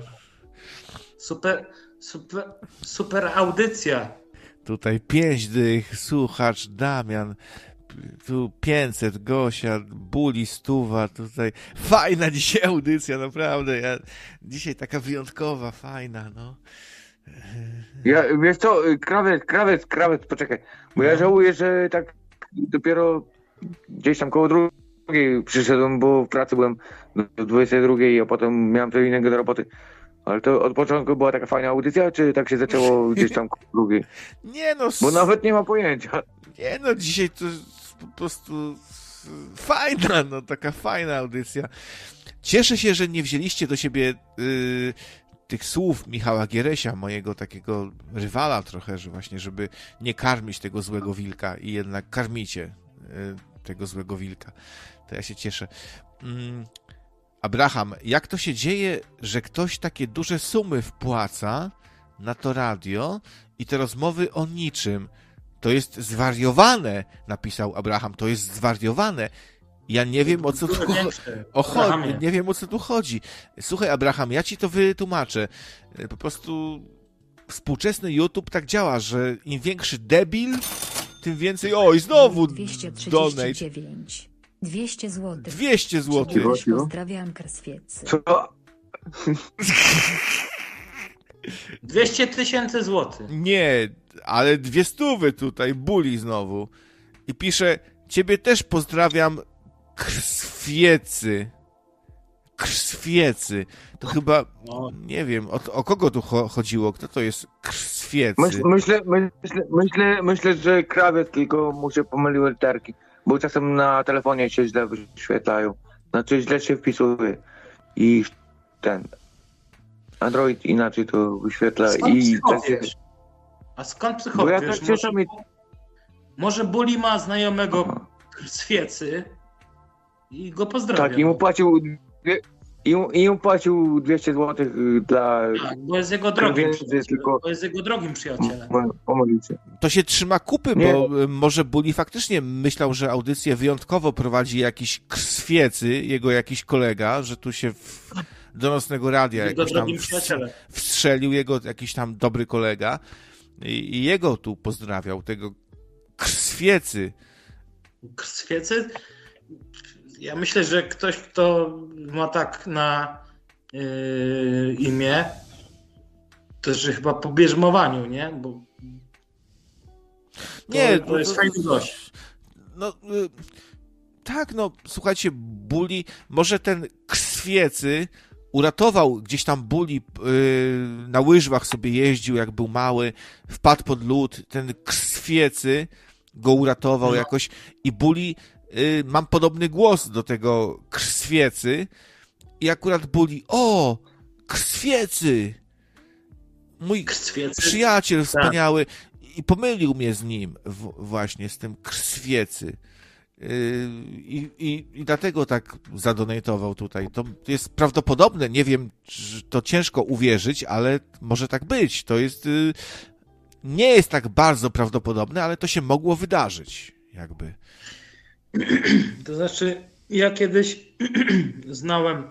Speaker 3: Super audycja.
Speaker 1: Tutaj 5 dych, słuchacz Damian, tu 500, Gosia, Buli, Stuwa, tutaj fajna dzisiaj audycja, naprawdę. Dzisiaj taka wyjątkowa, fajna, no.
Speaker 2: Wiesz co, krawiec, poczekaj, bo ja żałuję, że tak dopiero gdzieś tam koło drugiej przyszedłem, bo w pracy byłem do 22, a potem miałem coś innego do roboty. Ale to od początku była taka fajna audycja, czy tak się zaczęło gdzieś tam koło drugiej?
Speaker 1: Nie no.
Speaker 2: Bo nawet nie ma pojęcia.
Speaker 1: Nie no, dzisiaj to po prostu fajna, no taka fajna audycja. Cieszę się, że nie wzięliście do siebie tych słów Michała Gieresia, mojego takiego rywala trochę, że właśnie, żeby nie karmić tego złego wilka i jednak karmicie tego złego wilka. To ja się cieszę. Abraham, jak to się dzieje, że ktoś takie duże sumy wpłaca na to radio i te rozmowy o niczym? To jest zwariowane, napisał Abraham, to jest zwariowane. Ja nie wiem, o co tu chodzi. Nie wiem, o co tu chodzi. Słuchaj, Abraham, ja ci to wytłumaczę. Po prostu współczesny YouTube tak działa, że im większy debil, tym więcej... Oj, znowu
Speaker 6: 239. 200 zł.
Speaker 1: 200 zł.
Speaker 6: Pozdrawiam Krswiecy.
Speaker 2: Co?
Speaker 3: 200 000 złotych.
Speaker 1: Nie, ale 200 tutaj, Buli znowu. I pisze, ciebie też pozdrawiam, Krswiecy. Krswiecy. To chyba, nie wiem, o kogo tu chodziło? Kto to jest Krswiecy?
Speaker 2: Myślę, że krawiec, tylko mu się pomyliły literki, bo czasem na telefonie się źle wyświetlają. Znaczy źle się wpisuje. I ten Android inaczej to wyświetla.
Speaker 3: A skąd psychowiesz? Może Buli ma znajomego Krswiecy i go pozdrawia.
Speaker 2: Tak, i mu płacił 200 zł dla...
Speaker 3: Tak, bo jest jego drogim przyjacielem.
Speaker 1: To się trzyma kupy, bo może Buli faktycznie myślał, że audycję wyjątkowo prowadzi jakiś Krswiecy, jego jakiś kolega, że tu się do nocnego radia jakoś tam wstrzelił jego jakiś tam dobry kolega i jego tu pozdrawiał, tego Krswiecy.
Speaker 3: Krswiecy? Ja myślę, że ktoś, kto ma tak na imię, to że chyba po bierzmowaniu, nie? Bo to jest fajny gość.
Speaker 1: No, tak, no, słuchajcie, Buli, może ten Krswiecy uratował gdzieś tam Buli, na łyżwach sobie jeździł, jak był mały, wpadł pod lód, ten Krswiecy go uratował jakoś i Buli, mam podobny głos do tego Krswiecy i akurat Buli, Krswiecy! Mój przyjaciel wspaniały i pomylił mnie z nim właśnie, z tym Krswiecy. I dlatego tak zadonatował tutaj. To jest prawdopodobne, nie wiem, to ciężko uwierzyć, ale może tak być. To jest, nie jest tak bardzo prawdopodobne, ale to się mogło wydarzyć, jakby.
Speaker 3: To znaczy, ja kiedyś znałem,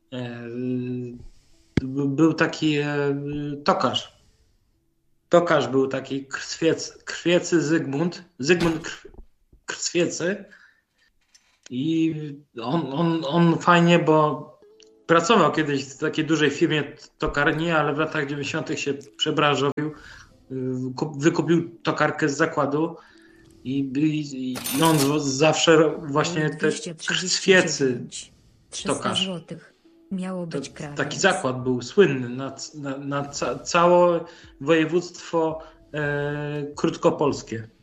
Speaker 3: był taki tokarz. Tokarz był taki Krswiecy Zygmunt Krswiecy I on fajnie, bo pracował kiedyś w takiej dużej firmie tokarni, ale w latach 90. się przebranżowił, wykupił tokarkę z zakładu i on zawsze właśnie te świecy
Speaker 6: 300
Speaker 3: tokarz.
Speaker 6: złotych. Miało być krawiec.
Speaker 3: Taki zakład był słynny na całe województwo krótkopolskie.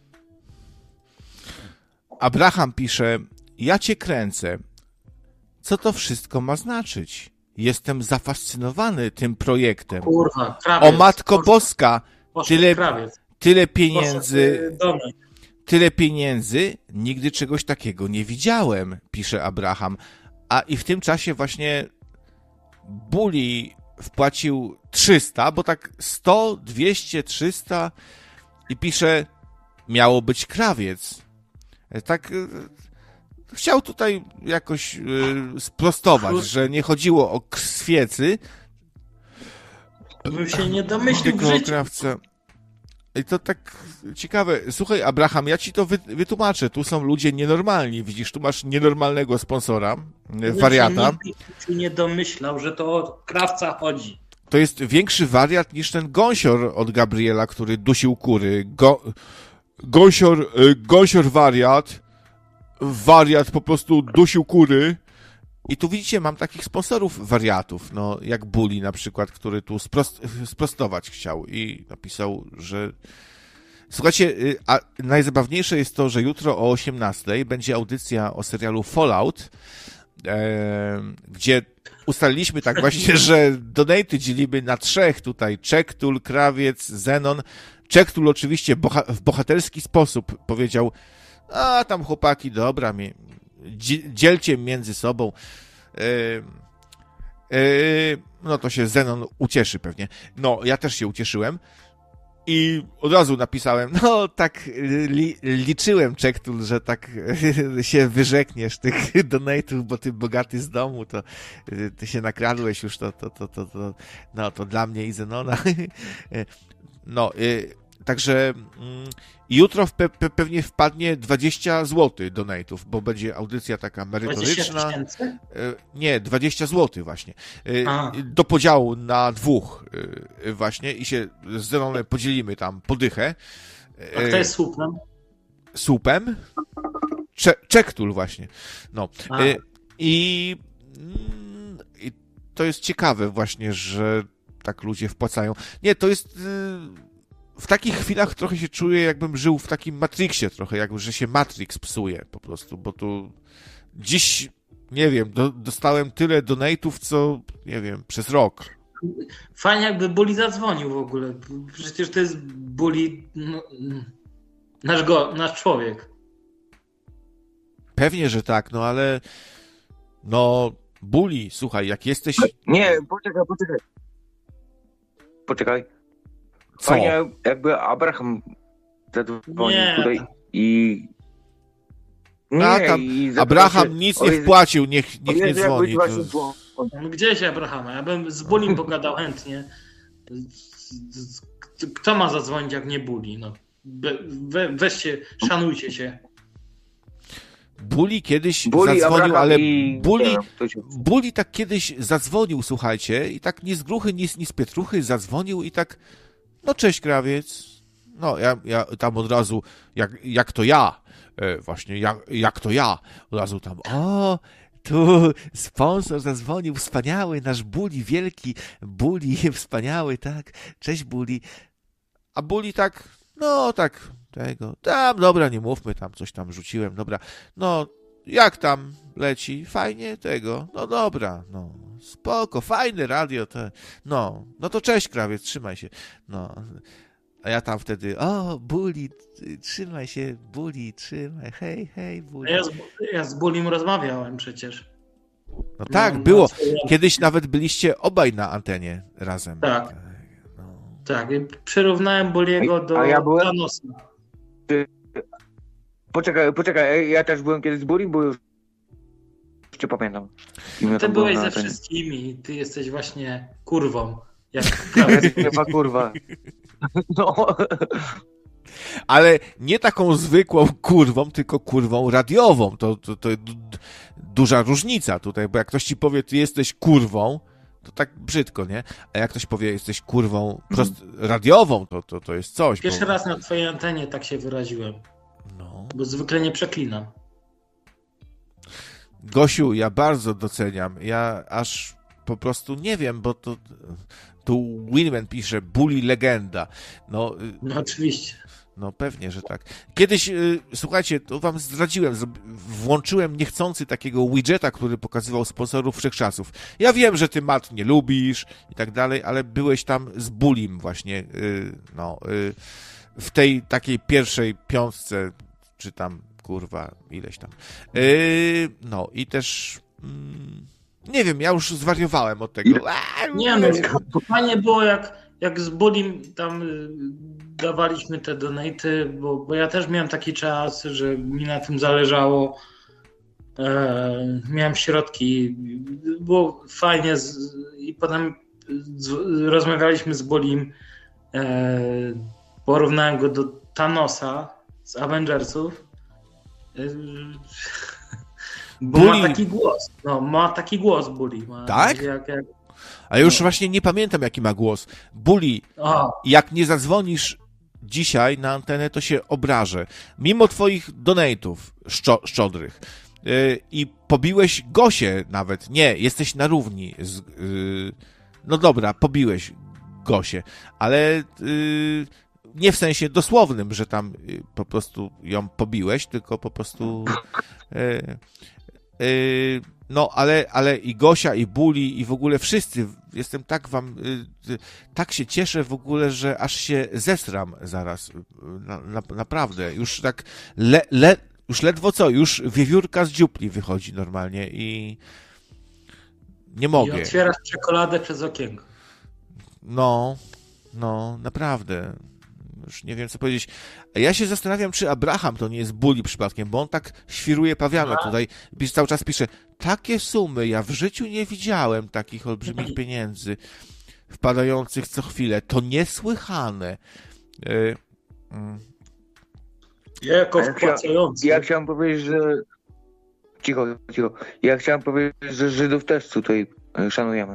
Speaker 1: Abraham pisze, ja cię kręcę. Co to wszystko ma znaczyć? Jestem zafascynowany tym projektem.
Speaker 3: Kurwa, krawiec.
Speaker 1: O Matko Boska,
Speaker 3: Krawiec.
Speaker 1: tyle pieniędzy, nigdy czegoś takiego nie widziałem, pisze Abraham. A i w tym czasie właśnie Bully wpłacił 300, bo tak 100, 200, 300 i pisze, miało być krawiec. Tak chciał tutaj jakoś sprostować, że nie chodziło o świecy,
Speaker 3: Bym się nie domyślił w życiu.
Speaker 1: krawca. I to tak ciekawe. Słuchaj, Abraham, ja ci to wytłumaczę. Tu są ludzie nienormalni. Widzisz, tu masz nienormalnego sponsora, wariata.
Speaker 3: Nikt się nie domyślał, że to o krawca chodzi.
Speaker 1: To jest większy wariat niż ten gąsior od Gabriela, który dusił kury. Gąsior wariat po prostu dusił kury. I tu widzicie, mam takich sponsorów wariatów, no jak Bully na przykład, który tu sprostować chciał i napisał, że... Słuchajcie, a najzabawniejsze jest to, że jutro o 18:00 będzie audycja o serialu Fallout, gdzie ustaliliśmy tak właśnie, że donaty dzielimy na 3 tutaj. Czektul, Krawiec, Zenon. Czektul oczywiście w bohaterski sposób powiedział, a tam chłopaki, dobra, dzielcie między sobą. No to się Zenon ucieszy pewnie. No, ja też się ucieszyłem. I od razu napisałem, no tak liczyłem, Czektul, że tak się wyrzekniesz tych donatów, bo ty bogaty z domu, to ty się nakradłeś już, to dla mnie i Zenona. No, także jutro pewnie wpadnie 20 zł donatów, bo będzie audycja taka merytoryczna.
Speaker 3: 20 000?
Speaker 1: Nie, 20 zł właśnie. Do podziału na 2 właśnie i się z Zenonem podzielimy tam po dychę.
Speaker 3: A kto jest słupem?
Speaker 1: Słupem? Czektul właśnie. No. I to jest ciekawe właśnie, że tak ludzie wpłacają. Nie, to jest... W takich chwilach trochę się czuję, jakbym żył w takim Matrixie trochę, jakby, że się Matrix psuje po prostu, bo tu dziś, nie wiem, dostałem tyle donatów, co, nie wiem, przez rok.
Speaker 3: Fajnie jakby Bully zadzwonił w ogóle. Przecież to jest Bully, nasz człowiek.
Speaker 1: Pewnie, że tak, no ale no, Bully, słuchaj, jak jesteś...
Speaker 2: Nie, poczekaj.
Speaker 1: Co?
Speaker 2: Fajnie, jakby Abraham zadzwonił tutaj i...
Speaker 1: Abraham nic nie wpłacił, niech nie dzwoni.
Speaker 3: Gdzieś Abrahama? Ja bym z Bullym pogadał chętnie. Kto ma zadzwonić, jak nie Bully? No, weźcie, szanujcie się.
Speaker 1: Bully kiedyś zadzwonił, Abraham, ale Bully tak kiedyś zadzwonił, słuchajcie, i tak ni z gruchy, ni z pietruchy zadzwonił i tak, no cześć krawiec, no ja tam od razu, jak to ja, właśnie, jak to ja, od razu tam, o, tu sponsor zadzwonił, wspaniały, nasz Bully, wielki Bully, wspaniały, tak, cześć Bully, a Bully tak, no tak, tam, dobra, nie mówmy, tam coś tam rzuciłem, dobra, no, jak tam leci, fajnie no dobra, no, spoko, fajne radio, no to cześć krawiec, trzymaj się, no, a ja tam wtedy, o, Bully, trzymaj się, Bully, trzymaj, hej, Bully.
Speaker 3: Ja z Bullym rozmawiałem przecież.
Speaker 1: No tak, było, kiedyś nawet byliście obaj na antenie razem.
Speaker 3: Tak. Tak, przyrównałem Bully'ego do Thanosa.
Speaker 2: Poczekaj, ja też byłem kiedyś z Bully, bo już cię pamiętam.
Speaker 3: Ty byłeś ze wszystkimi, ty jesteś właśnie kurwą. Jak
Speaker 2: chyba kurwa. No.
Speaker 1: Ale nie taką zwykłą kurwą, tylko kurwą radiową. To duża różnica tutaj, bo jak ktoś ci powie, ty jesteś kurwą, to tak brzydko, nie? A jak ktoś powie, jesteś kurwą radiową, to jest coś.
Speaker 3: Pierwszy raz na twojej antenie tak się wyraziłem.
Speaker 1: No.
Speaker 3: Bo zwykle nie przeklinam.
Speaker 1: Gosiu, ja bardzo doceniam. Ja aż po prostu nie wiem, bo tu Winman pisze, bully legenda. No
Speaker 3: oczywiście.
Speaker 1: No pewnie, że tak. Kiedyś, słuchajcie, to wam zdradziłem, włączyłem niechcący takiego widgeta, który pokazywał sponsorów wszechczasów. Ja wiem, że ty, Matt, nie lubisz i tak dalej, ale byłeś tam z Bullim właśnie, w tej takiej pierwszej piątce, czy tam, kurwa, ileś tam. No i też... nie wiem, ja już zwariowałem od tego.
Speaker 3: Nie, no, fajnie było jak z Bullim tam dawaliśmy te donaty, bo ja też miałem taki czas, że mi na tym zależało. Miałem środki, było fajnie i potem rozmawialiśmy z Bullim, porównałem go do Thanosa z Avengersów. Bo
Speaker 1: Bully...
Speaker 3: ma taki głos. No, ma taki głos Bully.
Speaker 1: Tak? A ja już właśnie nie pamiętam, jaki ma głos. Bully, jak nie zadzwonisz dzisiaj na antenę, to się obrażę. Mimo twoich donate'ów szczodrych. I pobiłeś Gosię nawet. Nie, jesteś na równi. No dobra, pobiłeś Gosię, ale nie w sensie dosłownym, że tam po prostu ją pobiłeś, tylko po prostu... No, ale i Gosia, i Bully, i w ogóle wszyscy, jestem tak tak się cieszę w ogóle, że aż się zesram zaraz, naprawdę, już tak, już ledwo co, już wiewiórka z dziupli wychodzi normalnie i nie mogę.
Speaker 3: I otwierasz czekoladę przez okienko.
Speaker 1: No, naprawdę. Już nie wiem, co powiedzieć. A ja się zastanawiam, czy Abraham to nie jest Bully przypadkiem, bo on tak świruje pawiano tutaj. Cały czas pisze, takie sumy, ja w życiu nie widziałem takich olbrzymich pieniędzy wpadających co chwilę. To niesłychane.
Speaker 3: Ja jako wpłacający.
Speaker 2: Ja chciałem powiedzieć, że... Cicho. Ja chciałem powiedzieć, że Żydów też tutaj szanujemy.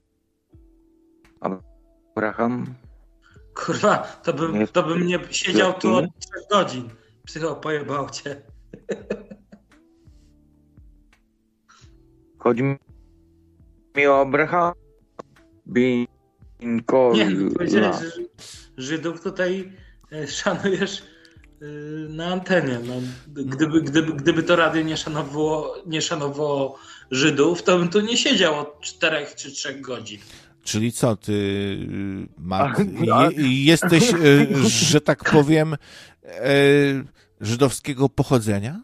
Speaker 2: Abraham...
Speaker 3: Kurwa, to bym nie siedział tu od 3 godzin. Psycho, pojebał cię.
Speaker 2: Chodzi mi o Abraham.
Speaker 3: Nie, no, powiedziałeś, że Żydów tutaj szanujesz na antenie. No, gdyby to radio nie szanowało Żydów, to bym tu nie siedział od 4 czy 3 godzin.
Speaker 1: Czyli co, ty, Matt, jesteś, że tak powiem, żydowskiego pochodzenia?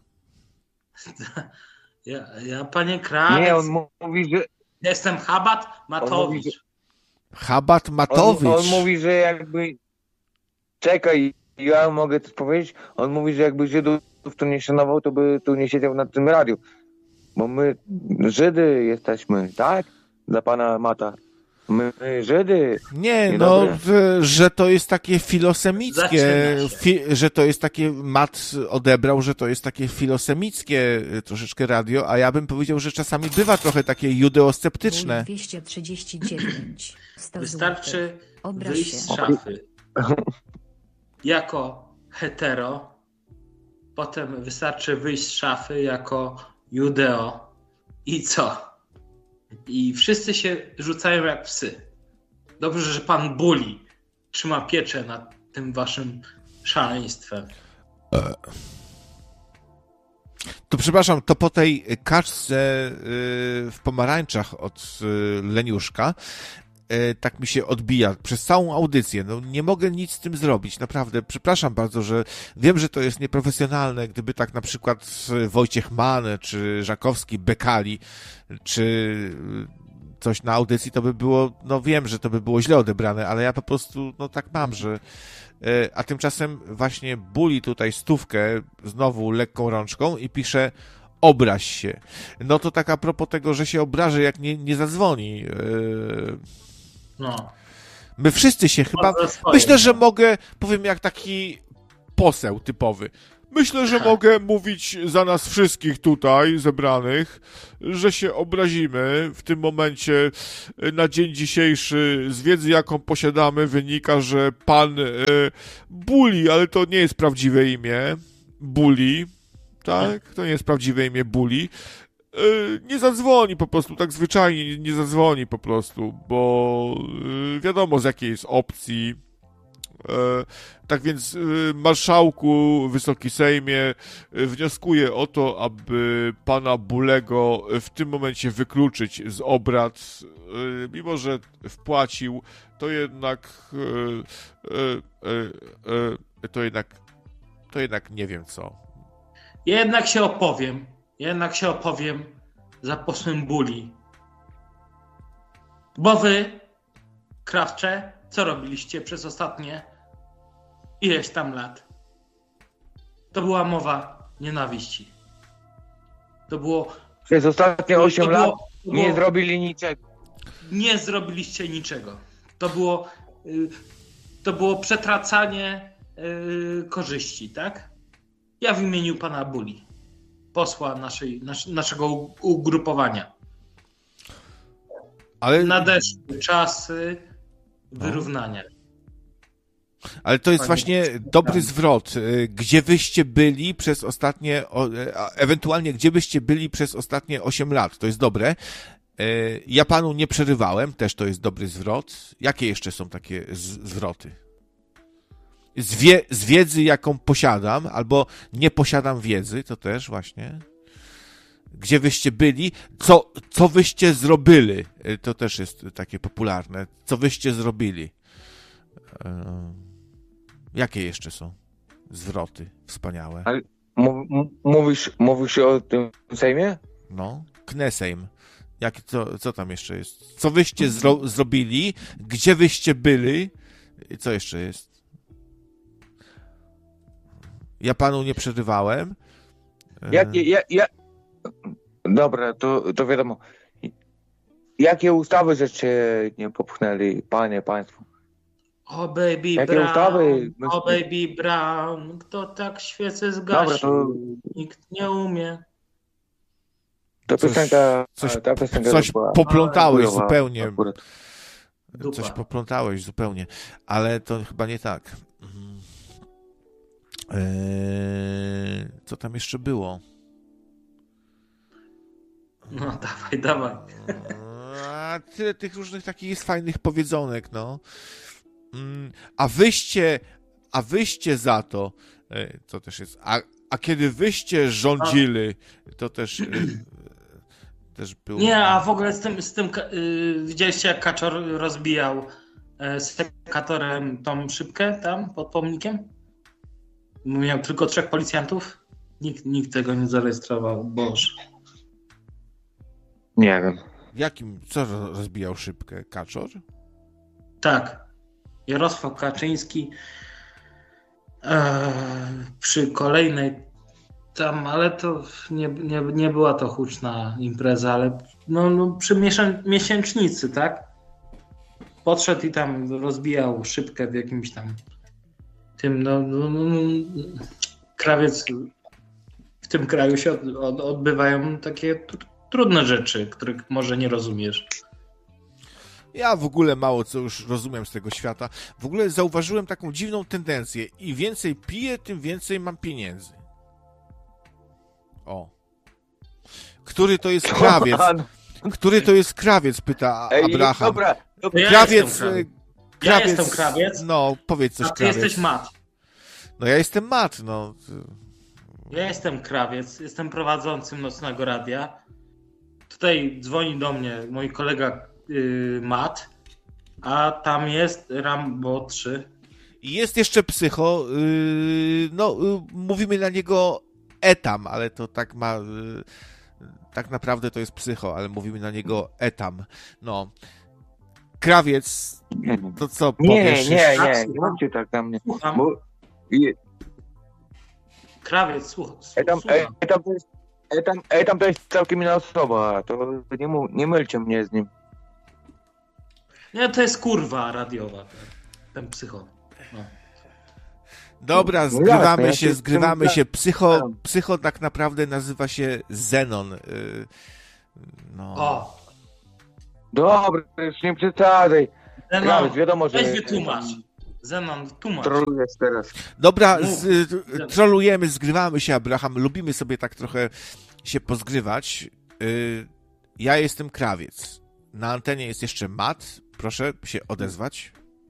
Speaker 3: Ja panie Krawiec...
Speaker 2: Nie, on mówi, że...
Speaker 3: Jestem Chabat Matowicz.
Speaker 1: Chabat Matowicz.
Speaker 2: On mówi, że jakby... Czekaj, ja mogę coś powiedzieć? On mówi, że jakby Żydów to nie szanował, to by tu nie siedział na tym radiu. Bo my Żydy jesteśmy, tak? Dla pana Mata. My Żydy.
Speaker 1: Nie, no, że to jest takie filosemickie, że to jest takie, Matt odebrał, że to jest takie filosemickie troszeczkę radio, a ja bym powiedział, że czasami bywa trochę takie judeosceptyczne.
Speaker 6: 239.
Speaker 3: Wystarczy wyjść z szafy jako hetero, potem wystarczy wyjść z szafy jako judeo i co? I wszyscy się rzucają jak psy. Dobrze, że pan Bully trzyma pieczę nad tym waszym szaleństwem.
Speaker 1: To przepraszam, to po tej kaczce w pomarańczach od Leniuszka tak mi się odbija przez całą audycję. No, nie mogę nic z tym zrobić, naprawdę. Przepraszam bardzo, że wiem, że to jest nieprofesjonalne. Gdyby tak na przykład Wojciech Mann, czy Żakowski bekali, czy coś na audycji, to by było, no wiem, że to by było źle odebrane, ale ja po prostu, no tak mam, że... A tymczasem właśnie Bully tutaj 100 znowu lekką rączką i pisze obraź się. No to tak a propos tego, że się obrażę, jak nie zadzwoni.
Speaker 3: No.
Speaker 1: My wszyscy się chyba... Myślę, że mogę, powiem jak taki poseł typowy. Myślę, że mogę mówić za nas wszystkich tutaj zebranych, że się obrazimy. W tym momencie na dzień dzisiejszy z wiedzy, jaką posiadamy, wynika, że pan Buli, ale to nie jest prawdziwe imię, Buli, tak? To nie jest prawdziwe imię Buli. Nie zadzwoni po prostu, tak zwyczajnie nie zadzwoni po prostu, bo wiadomo z jakiej jest opcji. Tak więc, marszałku, Wysoki Sejmie, wnioskuję o to, aby pana Bulego w tym momencie wykluczyć z obrad. Mimo że wpłacił, to jednak nie wiem co.
Speaker 3: Jednak się opowiem za posłem Buli. Bo wy, Krawcze, co robiliście przez ostatnie ileś tam lat? To była mowa nienawiści. To było...
Speaker 2: Przez ostatnie 8 lat nie zrobili niczego.
Speaker 3: Nie zrobiliście niczego. To było przetracanie korzyści, tak? Ja w imieniu pana Buli, posła naszego ugrupowania.
Speaker 1: Ale...
Speaker 3: Nadeszły czasy wyrównania.
Speaker 1: Ale to jest właśnie dobry zwrot. Gdzie wyście byli przez ostatnie, ewentualnie gdzie byście byli przez ostatnie 8 lat? To jest dobre. Ja panu nie przerywałem, też to jest dobry zwrot. Jakie jeszcze są takie zwroty? Z wiedzy, jaką posiadam, albo nie posiadam wiedzy, to też właśnie. Gdzie wyście byli, co wyście zrobili, to też jest takie popularne. Co wyście zrobili. Jakie jeszcze są zwroty wspaniałe?
Speaker 2: Ale mówisz o tym Sejmie?
Speaker 1: No, Knesejm. Co tam jeszcze jest? Co wyście zrobili? Gdzie wyście byli? Co jeszcze jest? Ja panu nie przerywałem.
Speaker 2: Dobra, to wiadomo. Jakie ustawy żeście nie popchnęli, państwo?
Speaker 3: O baby
Speaker 2: Jakie
Speaker 3: Brown,
Speaker 2: ustawy?
Speaker 3: o baby Brown, kto tak świecę zgasił?
Speaker 2: Dobra, to...
Speaker 3: Nikt nie umie.
Speaker 2: Ta piosenka
Speaker 1: Coś poplątałeś zupełnie.
Speaker 2: Akurat.
Speaker 1: Coś poplątałeś zupełnie, ale to chyba nie tak. Co tam jeszcze było?
Speaker 3: No dawaj.
Speaker 1: Tyle tych różnych takich jest fajnych powiedzonek, no. A wyście za to, co też jest, a kiedy wyście rządzili, to też było.
Speaker 3: Nie, a w ogóle z tym widzieliście, jak Kaczor rozbijał sekatorem tą szybkę tam pod pomnikiem? Miał tylko 3 policjantów? Nikt tego nie zarejestrował, Boże.
Speaker 2: Nie wiem.
Speaker 1: Co rozbijał szybkę? Kaczor?
Speaker 3: Tak. Jarosław Kaczyński przy kolejnej tam, ale to nie była to huczna impreza, ale przy miesięcznicy, tak? Podszedł i tam rozbijał szybkę w jakimś tam tym, krawiec, w tym kraju się odbywają takie trudne rzeczy, których może nie rozumiesz.
Speaker 1: Ja w ogóle mało co już rozumiem z tego świata. W ogóle zauważyłem taką dziwną tendencję. Im więcej piję, tym więcej mam pieniędzy. O. Który to jest krawiec? Który to jest krawiec? Pyta Abraham.
Speaker 2: Dobra.
Speaker 1: Krawiec.
Speaker 3: Ja jestem krawiec.
Speaker 1: No, powiedz coś,
Speaker 3: krawiec. A ty jesteś mat.
Speaker 1: No ja jestem mat, no.
Speaker 3: Ja jestem krawiec. Jestem prowadzącym Nocnego Radia. Tutaj dzwoni do mnie mój kolega Mat, a tam jest Rambo 3.
Speaker 1: I jest jeszcze psycho. Mówimy na niego Etam, ale to tak ma... Tak naprawdę to jest psycho, ale mówimy na niego Etam. No. Krawiec, to co powiesz?
Speaker 2: Nie mówcie tak na mnie.
Speaker 3: Krawiec, słucham.
Speaker 2: Etam to jest całkiem inna osoba, to nie mylcie mnie z nim.
Speaker 3: Nie, to jest kurwa radiowa, ten psycho. No.
Speaker 1: Dobra,
Speaker 2: No jasne, ja się
Speaker 1: zgrywamy
Speaker 2: z tym
Speaker 1: się. Psycho tak naprawdę nazywa się Zenon. No.
Speaker 3: O,
Speaker 2: Dobra, już nie przesadzaj.
Speaker 3: Zenon,
Speaker 2: Krawiec, wiadomo, że...
Speaker 3: weź wytłumacz. Zenon, tłumacz.
Speaker 2: Trolujesz teraz.
Speaker 1: Dobra,
Speaker 3: Mów.
Speaker 1: trolujemy, zgrywamy się, Abraham. Lubimy sobie tak trochę się pozgrywać. Ja jestem Krawiec. Na antenie jest jeszcze Matt. Proszę się odezwać.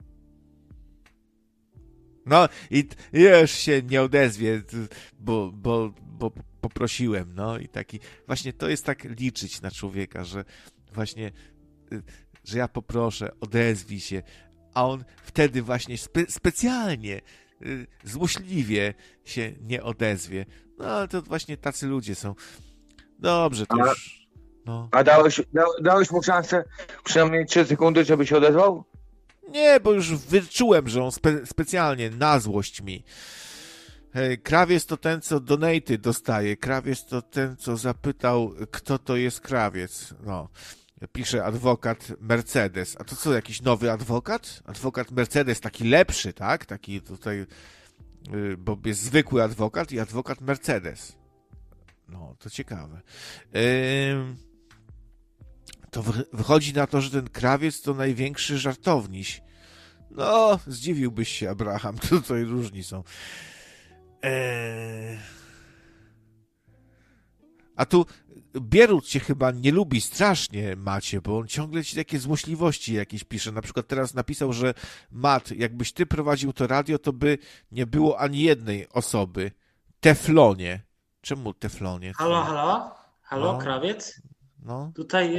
Speaker 1: No i już się nie odezwie, bo poprosiłem, no i taki, właśnie to jest tak liczyć na człowieka, że właśnie, że ja poproszę, odezwij się, a on wtedy właśnie specjalnie, złośliwie się nie odezwie. No ale to właśnie tacy ludzie są. Dobrze, to już, no.
Speaker 2: A dałeś mu szansę przynajmniej 3 sekundy, żeby się odezwał?
Speaker 1: Nie, bo już wyczułem, że on specjalnie na złość mi. Krawiec to ten, co donaty dostaje. Krawiec to ten, co zapytał, kto to jest krawiec. No, pisze adwokat Mercedes. A to co, jakiś nowy adwokat? Adwokat Mercedes, taki lepszy, tak? Taki tutaj, bo jest zwykły adwokat i adwokat Mercedes. No, to ciekawe. To wychodzi na to, że ten krawiec to największy żartowniś. No, zdziwiłbyś się, Abraham. Tutaj różni są. A tu Bierut cię chyba nie lubi strasznie, Macie, bo on ciągle ci takie złośliwości jakieś pisze. Na przykład teraz napisał, że Mat, jakbyś ty prowadził to radio, to by nie było ani jednej osoby. Teflonie. Czemu Teflonie?
Speaker 3: Halo,
Speaker 1: No.
Speaker 3: Krawiec?
Speaker 1: No.
Speaker 3: Tutaj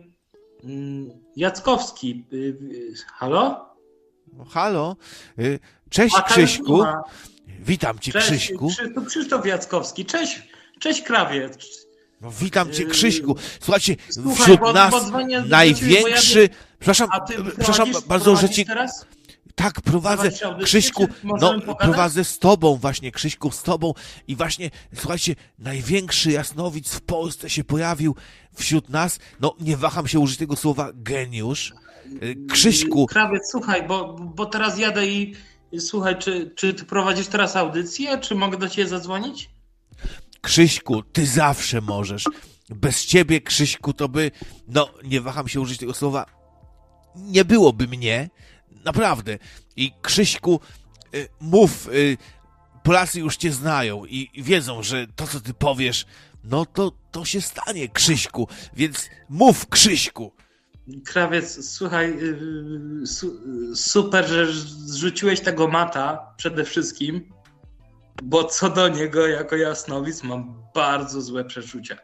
Speaker 3: Jackowski. Halo?
Speaker 1: No, halo. Cześć, Krzyśku. Witam cię, Krzyśku.
Speaker 3: To Krzysztof Jackowski. Cześć, Krawiec.
Speaker 1: No, witam cię, Krzyśku. Słuchajcie,
Speaker 3: Słuchaj,
Speaker 1: wśród
Speaker 3: bo
Speaker 1: nas
Speaker 3: dzwonię do
Speaker 1: największy...
Speaker 3: ciebie,
Speaker 1: Przepraszam,
Speaker 3: A ty
Speaker 1: przepraszam bardzo, że ci...
Speaker 3: teraz?
Speaker 1: Tak, prowadzę,
Speaker 3: Prowadzisz audycję,
Speaker 1: Krzyśku,
Speaker 3: czy możemy
Speaker 1: no,
Speaker 3: pogadać?
Speaker 1: prowadzę z tobą właśnie, Krzyśku, z tobą i właśnie, słuchajcie, największy jasnowic w Polsce się pojawił wśród nas, no, nie waham się użyć tego słowa geniusz. Krzyśku,
Speaker 3: Krawiec, słuchaj, bo teraz jadę i słuchaj, czy ty prowadzisz teraz audycję, czy mogę do ciebie zadzwonić?
Speaker 1: Krzyśku, ty zawsze możesz. Bez ciebie, Krzyśku, to by, no, nie waham się użyć tego słowa, nie byłoby mnie, naprawdę. I Krzyśku, mów, Polacy już cię znają i wiedzą, że to, co ty powiesz, no to się stanie, Krzyśku, więc mów, Krzyśku.
Speaker 3: Krawiec, słuchaj, super, że zrzuciłeś tego Mata przede wszystkim, bo co do niego jako jasnowic mam bardzo złe przeczucia.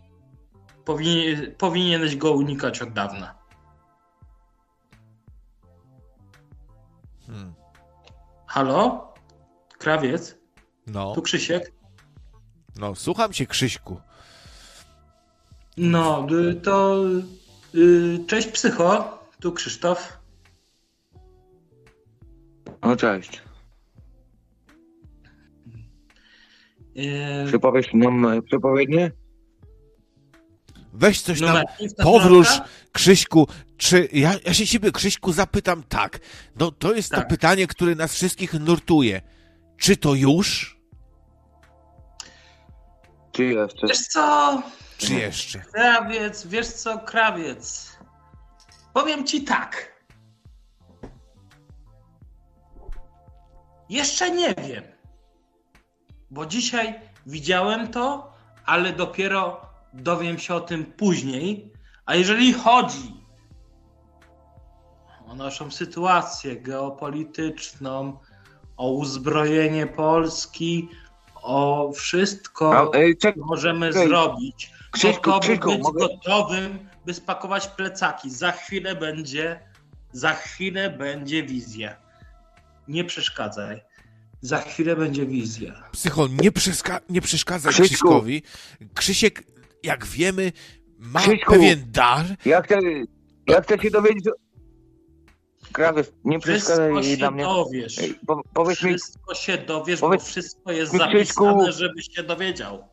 Speaker 3: Powinieneś go unikać od dawna. Halo? Krawiec?
Speaker 1: No,
Speaker 3: Tu Krzysiek?
Speaker 1: no, słucham cię, Krzyśku.
Speaker 3: No, to cześć Psycho, tu Krzysztof.
Speaker 2: No cześć.
Speaker 3: Yy,
Speaker 2: Przypowiesz nam przepowiednie?
Speaker 1: Weź coś nam
Speaker 3: numer Insta
Speaker 1: powróż,
Speaker 3: Franka?
Speaker 1: Krzyśku, czy ja się ciebie, Krzyśku, zapytam tak. No to jest to
Speaker 3: Tak.
Speaker 1: pytanie, które nas wszystkich nurtuje. Czy to już?
Speaker 2: Czy jeszcze?
Speaker 3: Wiesz co?
Speaker 1: Czy jeszcze?
Speaker 3: Krawiec, wiesz co, Krawiec? Powiem ci tak. Jeszcze nie wiem. Bo dzisiaj widziałem to, ale dopiero dowiem się o tym później. A jeżeli chodzi o naszą sytuację geopolityczną, o uzbrojenie Polski, o wszystko, co możemy zrobić,
Speaker 2: Krzyśku,
Speaker 3: być
Speaker 2: mogę?
Speaker 3: gotowym, by spakować plecaki. Za chwilę będzie wizja. Nie przeszkadzaj. Za chwilę będzie wizja.
Speaker 1: Psycho, nie przeszkadzaj
Speaker 2: Krzyśku.
Speaker 1: Krzyśkowi. Krzysiek, jak wiemy, ma
Speaker 2: Krzyśku.
Speaker 1: pewien dar.
Speaker 2: Ja chcę się dowiedzieć... Krawiec, nie przeszkadzaj
Speaker 3: Wszystko
Speaker 2: jej
Speaker 3: się
Speaker 2: dla mnie.
Speaker 3: dowiesz.
Speaker 2: Powiedz mi,
Speaker 3: Wszystko się dowiesz,
Speaker 2: powiedz-
Speaker 3: bo wszystko jest
Speaker 2: mi, Krzyśku.
Speaker 3: zapisane, żebyś się dowiedział.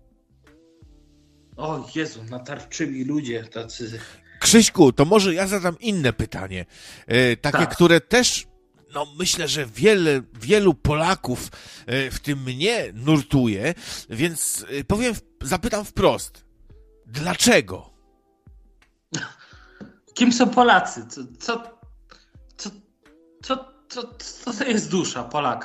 Speaker 3: O Jezu, natarczywi ludzie tacy.
Speaker 1: Krzyśku, to może ja zadam inne pytanie. Takie,
Speaker 3: Tak.
Speaker 1: które też no myślę, że wielu Polaków, w tym mnie, nurtuje, więc zapytam wprost. Dlaczego?
Speaker 3: Kim są Polacy? Co to jest dusza Polaka?